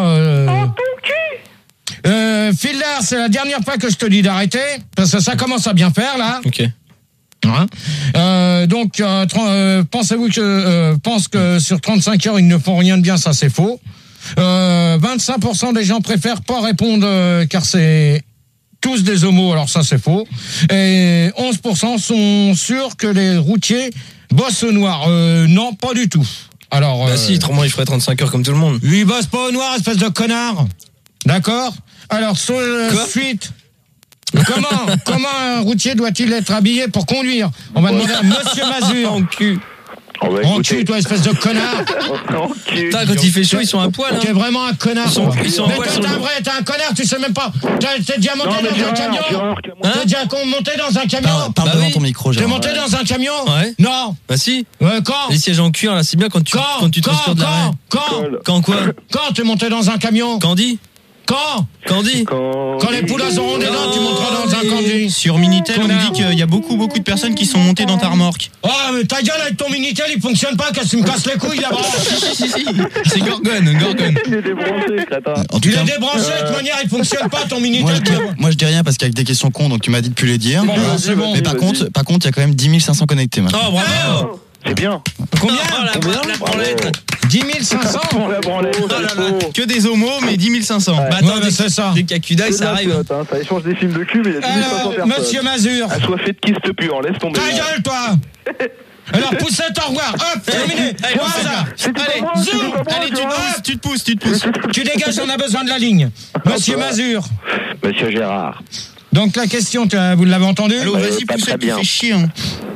Speaker 1: Filder, c'est la dernière fois que je te dis d'arrêter, parce que ça commence à bien faire, là.
Speaker 4: Ok.
Speaker 1: Hein donc, pensez-vous que pense que sur 35 heures, ils ne font rien de bien, ça c'est faux. 25% des gens préfèrent pas répondre car c'est tous des homos, alors ça c'est faux. Et 11% sont sûrs que les routiers bossent au noir. Non, pas du tout. Alors,
Speaker 4: Bah si, autrement il ferait 35 heures comme tout le monde.
Speaker 1: lui, il bosse pas au noir, espèce de connard. D'accord? Alors, suite. Comment un routier doit-il être habillé pour conduire? On va demander à Monsieur Mazur.
Speaker 4: En cul.
Speaker 1: En cul, toi, espèce de connard.
Speaker 4: Putain, quand il fait chaud, ils sont à poil. Hein.
Speaker 1: T'es vraiment un connard.
Speaker 4: Ils sont en
Speaker 1: mais
Speaker 4: poil.
Speaker 1: toi, t'es un connard, tu sais même pas. T'es déjà monté dans un camion? T'es déjà monté dans un camion?
Speaker 7: Parle devant ton micro,
Speaker 1: T'es
Speaker 7: Gérard.
Speaker 1: monté dans un camion?
Speaker 4: Ouais.
Speaker 1: Non.
Speaker 4: Bah si.
Speaker 1: Quand?
Speaker 4: Les sièges en cuir, là, c'est bien quand tu transpires de l'arrêt. Quand quoi?
Speaker 1: Quand t'es monté dans un camion?
Speaker 4: Candy?
Speaker 1: Quand?
Speaker 4: Candy?
Speaker 1: Quand les poules auront des dents, tu monteras dans un candy.
Speaker 2: Sur Minitel, on me dit qu'il y a beaucoup de personnes qui sont montées dans ta remorque.
Speaker 1: Ah, mais ta gueule avec ton Minitel, il fonctionne pas, qu'est-ce que tu me casses les couilles là-bas?
Speaker 2: Si. C'est Gorgone.
Speaker 5: Il est débranché, crétin.
Speaker 7: En tout
Speaker 1: Il
Speaker 7: cas,
Speaker 1: est débranché, de toute manière, il fonctionne pas ton Minitel.
Speaker 7: moi, je dis rien parce qu'avec des questions cons, donc tu m'as dit de plus les dire.
Speaker 1: Bon, bah, c'est bon.
Speaker 7: Mais par contre, il y a quand même 10 500 connectés maintenant.
Speaker 4: Oh, bravo!
Speaker 5: C'est bien.
Speaker 1: Combien?
Speaker 4: La branlette.
Speaker 1: 10 500?
Speaker 5: Pour la branlette.
Speaker 2: Que des homos, mais 10 500.
Speaker 4: Bah attends,
Speaker 1: mais c'est ça.
Speaker 4: Dès qu'il y a Kudak, ça arrive.
Speaker 5: Ça échange des films de cul, mais il y a 10 500
Speaker 1: Alors,
Speaker 5: personnes.
Speaker 1: Monsieur Mazur.
Speaker 5: Assoiffé de kyste pur, laisse tomber.
Speaker 1: Ta gueule, toi! Alors, poussette, au revoir. Hop, terminé. Au hasard. Allez, zoom.
Speaker 2: Allez, tu te pousses.
Speaker 1: Tu dégages, on a besoin de la ligne. Monsieur Mazur.
Speaker 12: Monsieur Gérard.
Speaker 1: Donc, la question, vous l'avez entendue?
Speaker 2: Allô, vas-y,
Speaker 12: pas
Speaker 2: poussette,
Speaker 12: très
Speaker 2: tu
Speaker 12: bien.
Speaker 2: fais chier. Hein.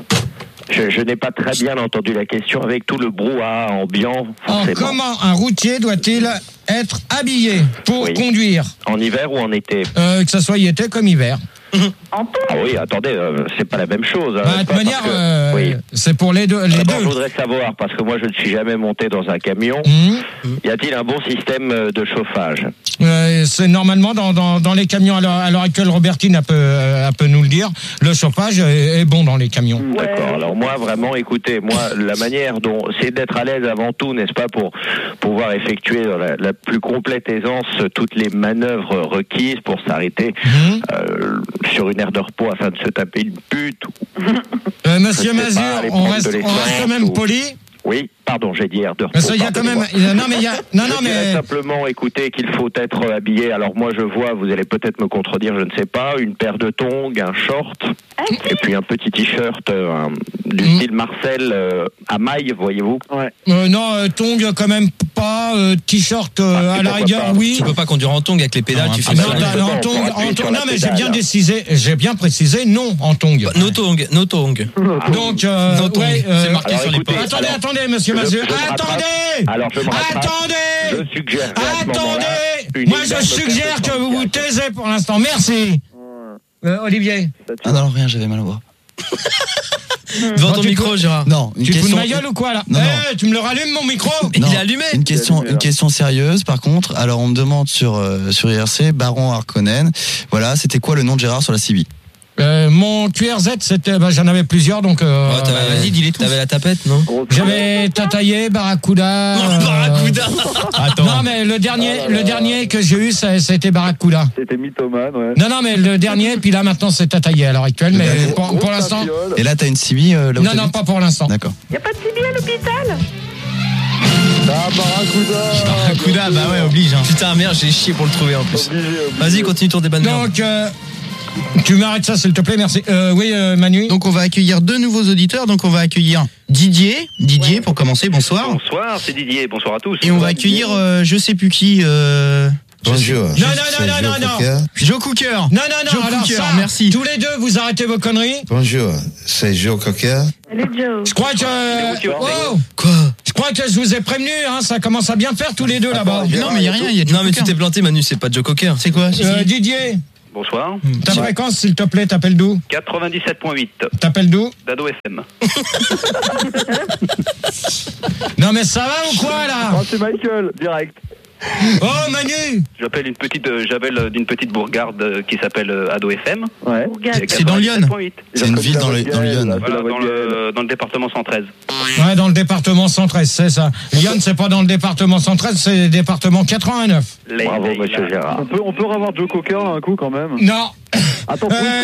Speaker 12: Je n'ai pas très bien entendu la question avec tout le brouhaha ambiant, forcément.
Speaker 1: Comment un routier doit-il être habillé pour conduire?
Speaker 12: En hiver ou en été?
Speaker 1: Que ce soit été comme hiver.
Speaker 12: Ah oui, attendez, c'est pas la même chose.
Speaker 1: Bah, de toute manière, c'est pour les deux.
Speaker 12: D'abord, je voudrais savoir, parce que moi je ne suis jamais monté dans un camion, y a-t-il un bon système de chauffage?
Speaker 1: C'est normalement dans les camions à l'heure actuelle, Robertine peut nous le dire, le chauffage est bon dans les camions.
Speaker 12: D'accord, alors moi vraiment, écoutez, la manière dont c'est d'être à l'aise avant tout, n'est-ce pas, pour pouvoir effectuer dans la plus complète aisance toutes les manœuvres requises pour s'arrêter sur une aire de repos afin de se taper une pute.
Speaker 1: Monsieur Mazur, on reste quand même poli.
Speaker 12: Oui, pardon, j'ai dit air de repos.
Speaker 1: Mais ça, il y a quand même.
Speaker 12: Je dirais simplement, écoutez, qu'il faut être habillé. Alors moi, je vois, vous allez peut-être me contredire, je ne sais pas, une paire de tongs, un short, et puis un petit t-shirt du style Marcel à mailles, voyez-vous.
Speaker 1: Non, tongs quand même pas. T-shirt à la rigueur, oui.
Speaker 4: Tu peux pas conduire en tongs avec les pédales, tu fais mal.
Speaker 1: Non, mais j'ai bien précisé, non en tongs.
Speaker 4: No tongs.
Speaker 1: Donc,
Speaker 4: c'est marqué sur les portes.
Speaker 1: Attendez, monsieur Mazur. Attendez!
Speaker 12: Alors, je me rattrape.
Speaker 1: Attendez!
Speaker 12: Je suggère.
Speaker 1: Attendez! Moi, je suggère que vous vous taisez pour l'instant. Merci. Olivier.
Speaker 7: Ah non, rien, j'avais mal au bras.
Speaker 4: Devant ton micro, Gérard.
Speaker 7: Non,
Speaker 1: tu te fous de ma gueule ou quoi là?
Speaker 7: Non.
Speaker 1: Tu me le rallumes mon micro?
Speaker 7: Non,
Speaker 4: il est allumé.
Speaker 7: Une question sérieuse par contre. Alors on me demande sur IRC, Baron Harkonnen. Voilà, c'était quoi le nom de Gérard sur la CB?
Speaker 1: Mon QRZ, c'était, j'en avais plusieurs, donc.
Speaker 4: Vas-y, dis-les tous. T'avais la tapette, non?
Speaker 1: J'avais Tataillé, Barracuda.
Speaker 4: Barracuda.
Speaker 1: Attends. Non, mais le dernier que j'ai eu, c'était Barracuda.
Speaker 5: C'était mythomane, ouais.
Speaker 1: Non, mais le dernier, puis là maintenant c'est Tataillé à l'heure actuelle, mais pour l'instant.
Speaker 7: Et là, t'as une CB là où
Speaker 1: Non, pas pour l'instant.
Speaker 7: D'accord.
Speaker 6: Y a pas de CB à l'hôpital?
Speaker 2: Barracuda, bah ouais, oblige. Hein.
Speaker 4: Putain, merde, j'ai chié pour le trouver en plus. Vas-y, continue ton débat de merde.
Speaker 1: Donc, tu m'arrêtes ça, s'il te plaît, merci. Oui, Manu.
Speaker 2: Donc, on va accueillir 2 nouveaux auditeurs. Donc, on va accueillir Didier, pour commencer, bonsoir.
Speaker 14: Bonsoir, c'est Didier, bonsoir à tous.
Speaker 2: Et on va accueillir, je sais plus qui.
Speaker 8: Bonjour.
Speaker 1: Non.
Speaker 2: Joe Cooker.
Speaker 1: Non.
Speaker 2: Joe
Speaker 1: Alors
Speaker 2: Cooker,
Speaker 1: ça,
Speaker 2: merci.
Speaker 1: tous les deux, vous arrêtez vos conneries.
Speaker 8: Bonjour, c'est Joe Cocker.
Speaker 6: Salut Joe.
Speaker 1: Je crois que.
Speaker 4: Quoi?
Speaker 1: Je crois que je vous ai prévenu, hein, ça commence à bien faire tous les deux là-bas.
Speaker 2: Non, mais il y a rien.
Speaker 4: Non, mais tu t'es planté, Manu, c'est pas Joe Cocker.
Speaker 2: C'est quoi?
Speaker 1: Didier.
Speaker 14: Bonsoir.
Speaker 1: Ta fréquence, s'il te plaît, t'appelles d'où?
Speaker 14: 97.8.
Speaker 1: T'appelles d'où?
Speaker 14: d'Ado FM.
Speaker 1: Non, mais ça va ou quoi là?
Speaker 5: Oh, c'est Michael, direct.
Speaker 1: Oh Manu.
Speaker 14: J'appelle d'une petite bourgade qui s'appelle Ado FM.
Speaker 5: Ouais.
Speaker 2: C'est dans Lyon.
Speaker 7: C'est une ville dans le Lyon.
Speaker 14: Voilà, dans le département 113.
Speaker 1: Ouais, dans le département 113, c'est ça. Lyon, c'est pas dans le département 113, c'est le département 89.
Speaker 12: Bravo, monsieur Gérard.
Speaker 5: On peut revoir Joe Cocker là un coup quand même.
Speaker 1: Non.
Speaker 5: Attends,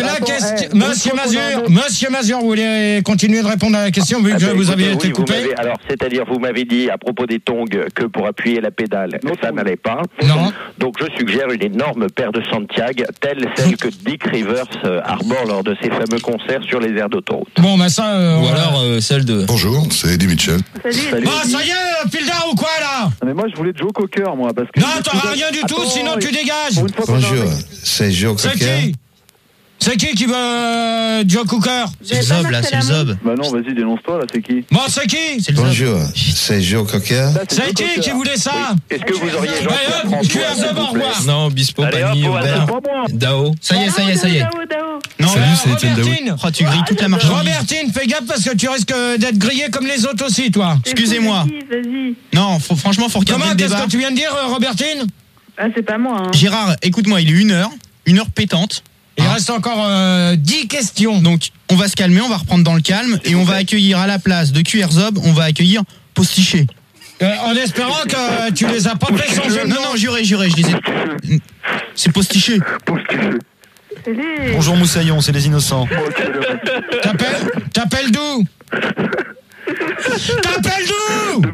Speaker 1: Monsieur Mazur, vous voulez continuer de répondre à la question vu que vous aviez été coupé?
Speaker 12: Alors, c'est-à-dire, vous m'avez dit à propos des tongs que pour appuyer la pédale, ça n'allait pas.
Speaker 1: Non.
Speaker 12: Donc, je suggère une énorme paire de Santiago, telle celle que Dick Rivers arbore lors de ses fameux concerts sur les aires d'autoroute.
Speaker 1: Bon, bah ça.
Speaker 4: Ou alors celle de.
Speaker 8: Bonjour, c'est Eddie Mitchell.
Speaker 6: Salut.
Speaker 1: Bah, ça y est, Pildar ou quoi là?
Speaker 5: Mais moi je voulais Joe Cocker moi parce que.
Speaker 1: Non, t'auras rien du tout, sinon tu dégages.
Speaker 8: Bonjour, c'est Joe
Speaker 1: C'est
Speaker 8: Cocker.
Speaker 1: qui? C'est qui veut Joe Cooker?
Speaker 2: C'est le Zob, là, c'est le Zob.
Speaker 5: Bah non, vas-y, dénonce-toi, là, c'est qui?
Speaker 1: Bon, c'est qui?
Speaker 2: C'est le Zob.
Speaker 8: Bonjour, c'est Joe Cocker.
Speaker 1: C'est qui voulait ça?
Speaker 12: Est-ce que vous auriez
Speaker 1: QR Zob, au revoir.
Speaker 4: Non, Bispo, Pani, Aubert, Dao.
Speaker 2: Ça y est.
Speaker 6: Dao.
Speaker 2: Non,
Speaker 1: Robertine.
Speaker 2: Oh, tu grilles toute la marchandise.
Speaker 1: Robertine, fais gaffe parce que tu risques d'être grillé comme les autres aussi, toi.
Speaker 2: Excusez-moi.
Speaker 6: Vas-y.
Speaker 2: Non, franchement, faut regarder
Speaker 1: Comment,
Speaker 2: le
Speaker 1: qu'est-ce
Speaker 2: débat.
Speaker 1: que tu viens de dire, Robertine?
Speaker 6: Ah, c'est pas moi. Hein.
Speaker 2: Gérard, écoute-moi, il est 1 heure pétante.
Speaker 1: Il reste encore 10 questions.
Speaker 2: Donc, on va se calmer, on va reprendre dans le calme et on va accueillir à la place de QR Zob, on va accueillir Postiché.
Speaker 1: En espérant que tu les as pas fait changer de nom.
Speaker 2: Non, juré, je les ai. C'est Postiché.
Speaker 6: Salut.
Speaker 7: Bonjour Moussaillon, c'est les innocents.
Speaker 1: T'appelles d'où? T'appelles d'où?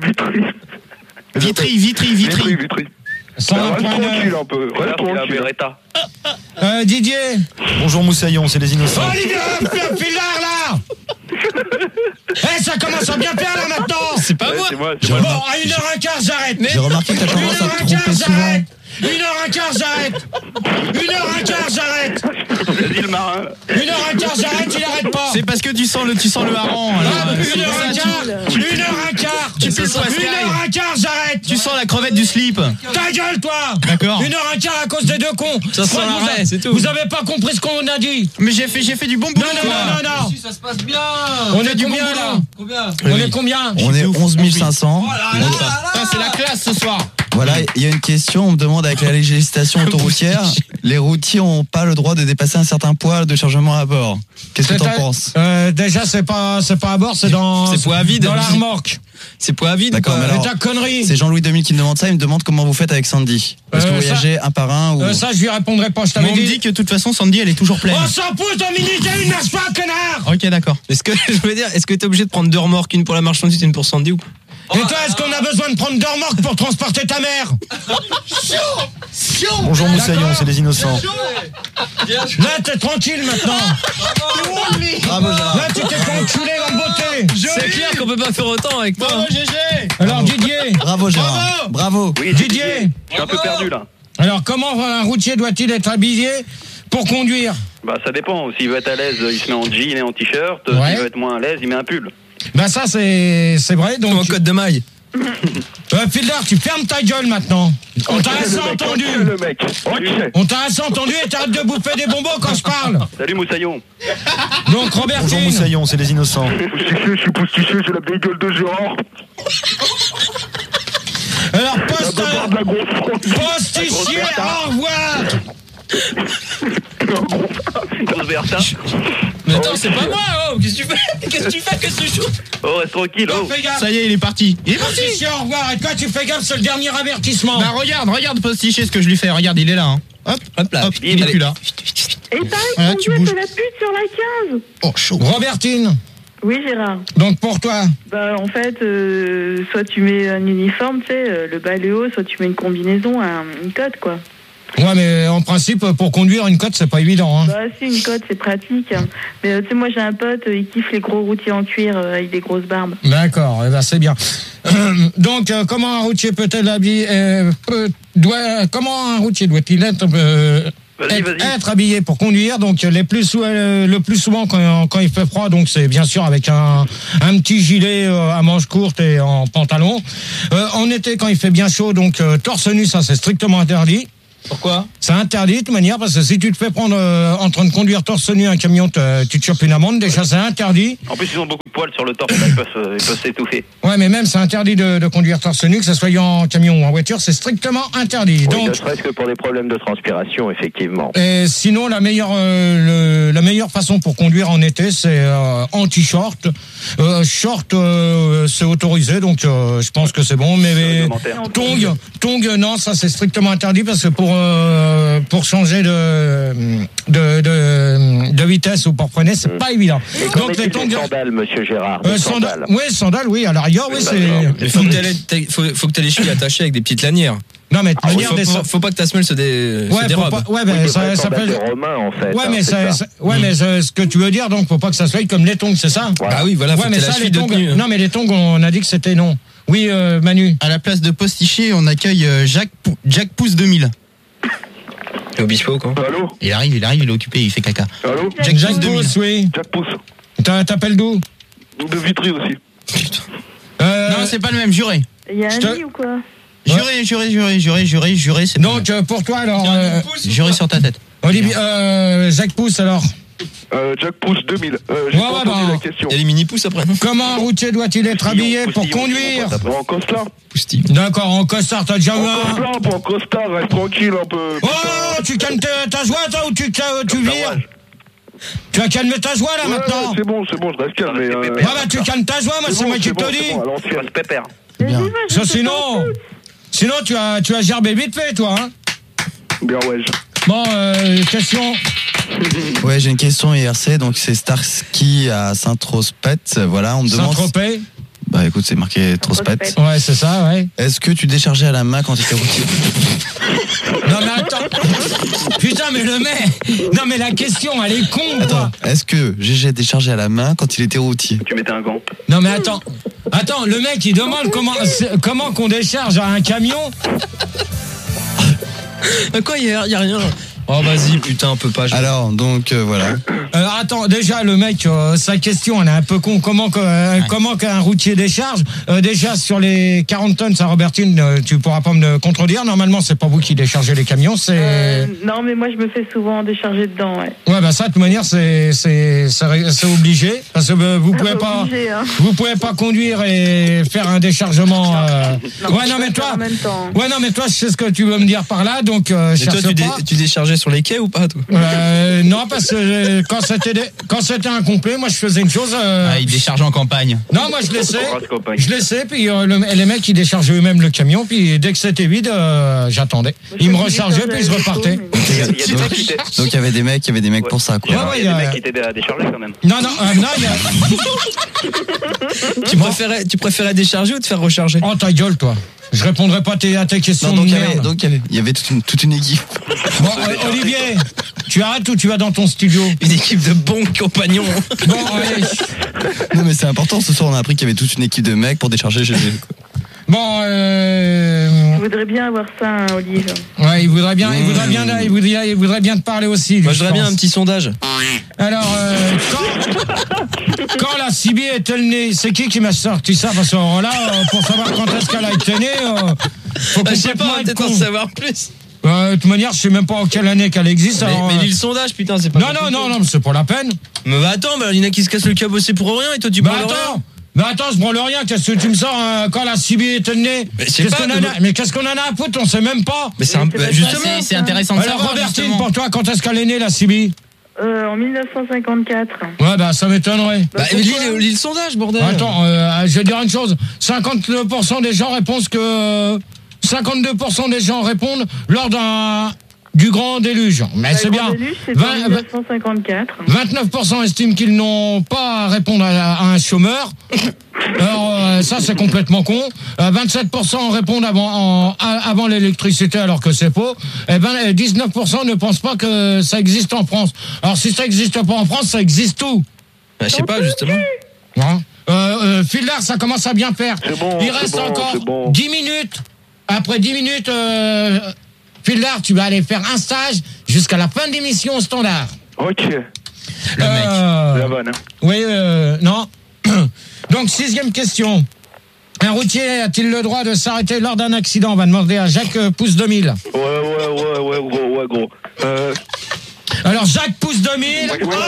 Speaker 2: Vitry.
Speaker 14: Tranquille un peu. Reste tranquille.
Speaker 1: Didier.
Speaker 7: Bonjour Moussaillon, c'est les innocents.
Speaker 1: Olivier, Pildar là. Ça commence à bien faire là maintenant.
Speaker 4: C'est pas moi.
Speaker 1: Bon, à 1h15 j'arrête.
Speaker 7: J'ai remarqué que t'as tendance à te tromper souvent.
Speaker 1: 1h15 j'arrête. 1h15 j'arrête.
Speaker 14: Vas-y le marin.
Speaker 1: 1h15 j'arrête, il arrête pas.
Speaker 2: C'est parce que tu sens le hareng.
Speaker 1: 1h15
Speaker 2: Tu peux pas
Speaker 1: 1h15 j'arrête.
Speaker 2: Tu sens la crevette du slip.
Speaker 1: Ta gueule toi.
Speaker 2: D'accord.
Speaker 1: 1h15 à cause des deux cons.
Speaker 4: Ça sent l'arrêt, c'est tout.
Speaker 1: Vous avez pas compris ce qu'on a dit.
Speaker 2: Mais j'ai fait du bon boulot.
Speaker 1: Non.
Speaker 11: Si, ça se passe bien.
Speaker 1: On est combien là? On est combien?
Speaker 7: On est 11 500.
Speaker 2: C'est la classe ce soir.
Speaker 7: Voilà, il y a une question, on me demande avec la législation autoroutière, les routiers n'ont pas le droit de dépasser un certain poids de chargement à bord. Qu'est-ce que t'en penses?
Speaker 1: Déjà c'est pas à bord, c'est dans
Speaker 4: poids vide.
Speaker 1: Dans la remorque.
Speaker 4: C'est poids vide.
Speaker 7: D'accord, mais alors,
Speaker 1: ta connerie.
Speaker 7: c'est Jean-Louis 2000 qui me demande ça, il me demande comment vous faites avec Sandy. Est-ce que vous voyagez un par un ou...
Speaker 1: Ça je lui répondrai pas, je t'avais
Speaker 2: On me dit que de toute façon Sandy elle est toujours pleine.
Speaker 1: On s'en pousse, Dominique, elle ne marche pas, connard.
Speaker 2: Ok, d'accord.
Speaker 4: Est-ce que t'es obligé de prendre 2 remorques, une pour la marchandise et une pour Sandy ou pas?
Speaker 1: Et toi, est-ce qu'on a besoin de prendre 2 remorques pour transporter ta mère?
Speaker 7: Bonjour Moussaillon, c'est les innocents.
Speaker 1: Là, t'es tranquille maintenant.
Speaker 7: Bravo Gérard.
Speaker 1: Là, tu t'es fait enculer en beauté.
Speaker 4: C'est clair qu'on peut pas faire autant avec toi.
Speaker 2: Bravo GG.
Speaker 1: Alors, Didier.
Speaker 7: Bravo Gérard. Bravo.
Speaker 14: Oui,
Speaker 1: Didier.
Speaker 14: Je suis un peu perdu là.
Speaker 1: Alors, comment un routier doit-il être habillé pour conduire?
Speaker 14: Bah ça dépend. S'il veut être à l'aise, il se met en jean et en t-shirt.
Speaker 1: Ouais.
Speaker 14: S'il veut être moins à l'aise, il met un pull.
Speaker 1: Bah ça, c'est vrai. Donc,
Speaker 4: En code de maille.
Speaker 1: Pildar, tu fermes ta gueule maintenant. On t'a assez entendu.
Speaker 5: Le mec.
Speaker 1: On t'a assez entendu et t'arrêtes de bouffer des bonbons quand je parle.
Speaker 14: Salut Moussaillon.
Speaker 1: Donc,
Speaker 7: Bonjour
Speaker 1: Robertine.
Speaker 7: Moussaillon, c'est les innocents.
Speaker 5: Je suis postiché, j'ai la vieille gueule de Gérard.
Speaker 1: Alors, postichier, au revoir.
Speaker 14: Grosse Bertha.
Speaker 4: Mais attends, c'est pas moi, oh. Qu'est-ce que tu fais? Qu'est-ce que tu fais?
Speaker 14: Oh, reste tranquille, oh.
Speaker 1: Fais gaffe.
Speaker 2: Ça y est, il est parti.
Speaker 1: Postichier, au revoir. Et toi, tu fais gaffe, c'est le dernier avertissement.
Speaker 2: Bah regarde Postiché ce que je lui fais. Regarde, il est là. Hein. Hop là. Il est plus là.
Speaker 6: Et pareil,
Speaker 2: Voilà,
Speaker 6: ton
Speaker 2: tu
Speaker 6: Dieu,
Speaker 2: bouges.
Speaker 6: c'est la pute sur la 15.
Speaker 2: Oh chaud.
Speaker 1: Robertine.
Speaker 6: Oui, Gérard.
Speaker 1: Donc pour toi?
Speaker 6: Bah, en fait, soit tu mets un uniforme, tu sais, le bas et le haut, soit tu mets une combinaison, une cote, quoi.
Speaker 1: Ouais, mais en principe, pour conduire une cote, c'est pas évident. Hein.
Speaker 6: Bah, si, une cote, c'est pratique. Mais tu sais, moi, j'ai un pote, il kiffe les gros routiers en cuir avec des grosses barbes.
Speaker 1: D'accord, eh ben, c'est bien. Donc, comment un routier peut-il habiller comment un routier doit-il être être habillé pour conduire? Donc, le plus souvent quand il fait froid, donc c'est bien sûr avec un petit gilet à manches courtes et en pantalon. En été, quand il fait bien chaud, donc torse nu, ça c'est strictement interdit.
Speaker 4: Pourquoi?
Speaker 1: C'est interdit de toute manière, parce que si tu te fais prendre en train de conduire torse nu un camion, tu te chopes une amende. Déjà, c'est interdit.
Speaker 14: En plus, ils ont beaucoup de poils sur le torse, là, ils peuvent s'étouffer.
Speaker 1: Ouais, mais même c'est interdit de conduire torse nu, que ce soit en camion ou en voiture, c'est strictement interdit.
Speaker 12: Oui,
Speaker 1: donc,
Speaker 12: ne serait-ce que pour des problèmes de transpiration, effectivement.
Speaker 1: Et sinon, la meilleure façon pour conduire en été, c'est en t-shirt. Short, c'est autorisé, donc je pense que c'est bon. Mais tongs, non, ça c'est strictement interdit, parce que pour changer de vitesse ou pour freiner, c'est pas évident.
Speaker 12: Donc les tongs, sandales, monsieur Gérard.
Speaker 1: Sandales. Oui, sandales, oui. À la rigueur, oui, c'est.
Speaker 4: Mais faut que t'aies les chevilles attachées avec des petites lanières.
Speaker 1: Non, mais
Speaker 4: faut pas que ta semelle se dérobe.
Speaker 1: Ouais, mais ça s'appelle
Speaker 12: romain, en fait.
Speaker 1: Ouais, mais mais ce que tu veux dire, donc faut pas que ça soit comme les tongs, c'est ça?
Speaker 4: Voilà. Ah oui, voilà.
Speaker 1: Ouais, mais ça, les tongs. Non, mais les tongs, on a dit que c'était non. Oui, Manu.
Speaker 2: À la place de Posticher, on accueille Jack Pouce 2000.
Speaker 4: Obispo, quoi.
Speaker 5: Allô?
Speaker 2: Il arrive, il est occupé, il fait caca.
Speaker 5: Allô?
Speaker 1: Jack Pouce, oui.
Speaker 5: Jack Pouce.
Speaker 1: T'appelles d'où?
Speaker 5: De Vitry aussi.
Speaker 2: Non, c'est pas le même, juré.
Speaker 6: Il y a un lit ou quoi?
Speaker 2: Juré, c'est
Speaker 1: donc, pour toi, alors.
Speaker 2: Juré sur ta tête.
Speaker 1: Olivier, Jack Pouce, alors.
Speaker 5: Jack Pouce 2000. J'ai pas entendu la question.
Speaker 4: Il y a les mini-pouces après, non?
Speaker 1: Comment un routier doit-il être habillé pour conduire?
Speaker 5: En costard.
Speaker 1: D'accord, en costard, t'as déjà eu
Speaker 5: en costard, reste tranquille un peu.
Speaker 1: Oh, tu calmes ta joie, toi, ou tu vires? Tu vas calmer ta joie, là, maintenant?
Speaker 5: C'est bon, je reste calme.
Speaker 1: Ouais, bah, tu calmes ta joie, moi, c'est moi qui te le dis.
Speaker 5: Alors, c'est
Speaker 14: pépère.
Speaker 1: Ça, sinon, tu as gerbé vite fait, toi, hein?
Speaker 5: Bien, ouais.
Speaker 1: Bon, question.
Speaker 7: Ouais, j'ai une question IRC, donc c'est Starsky à Saint-Trospet, voilà, on me demande...
Speaker 1: Saint-Tropez?
Speaker 7: Bah écoute, c'est marqué Trospet.
Speaker 1: Ouais, c'est ça, ouais.
Speaker 7: Est-ce que tu déchargeais à la main quand tu étais routier?
Speaker 1: Non mais attends. Putain, mais le mec. Non mais la question, elle est con, quoi.
Speaker 7: Est-ce que GG déchargeait à la main quand il était routier?
Speaker 14: Tu mettais un gant.
Speaker 1: Non mais attends. Attends, le mec il demande comment qu'on décharge à un camion.
Speaker 4: Quoi, y a rien. Oh vas-y, putain, on peut pas.
Speaker 7: Alors, donc voilà.
Speaker 1: Attends, déjà le mec, sa question, elle est un peu con. Comment qu'un routier décharge? Déjà sur les 40 tonnes, ça, Robertine, tu pourras pas me contredire. Normalement, c'est pas vous qui déchargez les camions, c'est.
Speaker 6: Non, mais moi je me fais souvent décharger dedans, ouais.
Speaker 1: Ouais, bah ça, de toute manière, c'est obligé, parce que vous pouvez pas, vous pouvez pas conduire et faire un déchargement. Ouais, non mais toi, je sais ce que tu veux me dire par là, donc.
Speaker 4: Et toi, tu déchargeais sur les quais ou pas, toi?
Speaker 1: Non, parce que quand c'était incomplet, moi je faisais une chose.
Speaker 2: Il déchargeait en campagne.
Speaker 1: Non, moi je laissais, puis les mecs ils déchargeaient eux-mêmes le camion, puis dès que c'était vide, j'attendais. Ils me rechargeaient, puis je repartais.
Speaker 7: Donc il y avait des mecs pour ça, quoi.
Speaker 14: Il y a des mecs qui t'aidaient à décharger quand même.
Speaker 1: Non,
Speaker 4: Tu préférais décharger ou te faire recharger?
Speaker 1: Oh ta gueule, toi. Je répondrai pas à tes questions.
Speaker 7: Non, donc il y avait toute une équipe.
Speaker 1: Bon, Olivier, tu arrêtes ou tu vas dans ton studio?
Speaker 4: Une équipe de bons compagnons.
Speaker 1: Bon, allez.
Speaker 7: Non, mais c'est important. Ce soir, on a appris qu'il y avait toute une équipe de mecs pour décharger GG.
Speaker 1: Bon,
Speaker 6: Je voudrais bien avoir ça, hein, Olive.
Speaker 1: Ouais, il voudrait bien te parler aussi.
Speaker 4: Moi, je voudrais bien un petit sondage.
Speaker 1: Alors, quand la CB est-elle née? C'est qui m'a sorti ça? Parce que là, pour savoir quand est-ce qu'elle a été née, faut
Speaker 4: je sais pas, peut-être en savoir plus.
Speaker 1: De toute manière, je sais même pas en quelle année qu'elle existe.
Speaker 4: Mais lis le sondage, putain, c'est pas.
Speaker 1: Non, mais c'est pas la peine.
Speaker 4: Mais bah attends, il y en a qui se cassent le cabossé pour rien et toi tu parles rien.
Speaker 1: Mais attends, je branle rien, qu'est-ce que tu me sors quand la CB est née? Mais qu'est-ce qu'on en a à foutre? On sait même pas.
Speaker 4: Mais
Speaker 2: justement, c'est intéressant de savoir.
Speaker 1: Alors Robertine, pour toi, quand est-ce qu'elle est née, la CB?
Speaker 6: En 1954.
Speaker 1: Ouais, bah ça m'étonnerait.
Speaker 4: Lis le sondage, bordel.
Speaker 1: Attends, je vais dire une chose. 52% des gens répondent que 52% des gens répondent lors d'un du grand déluge. Mais c'est bien.
Speaker 6: Le déluge, c'est en 1954.
Speaker 1: 29% estiment qu'ils n'ont pas à répondre à un chômeur. Alors ça c'est complètement con. 27% répondent avant l'électricité alors que c'est faux. Et 19% ne pensent pas que ça existe en France. Alors si ça existe pas en France, ça existe où?
Speaker 4: Je sais pas justement.
Speaker 1: Fildar, ça commence à bien faire. Il reste encore 10 minutes. Après 10 minutes, Fildar, tu vas aller faire un stage jusqu'à la fin de l'émission au standard.
Speaker 3: Ok.
Speaker 2: Le mec.
Speaker 3: La bonne.
Speaker 1: Oui, non. Donc, 6e question. Un routier a-t-il le droit de s'arrêter lors d'un accident? On va demander à Jacques Pouce 2000.
Speaker 3: Ouais, gros.
Speaker 1: Alors, Jacques Pouce 2000.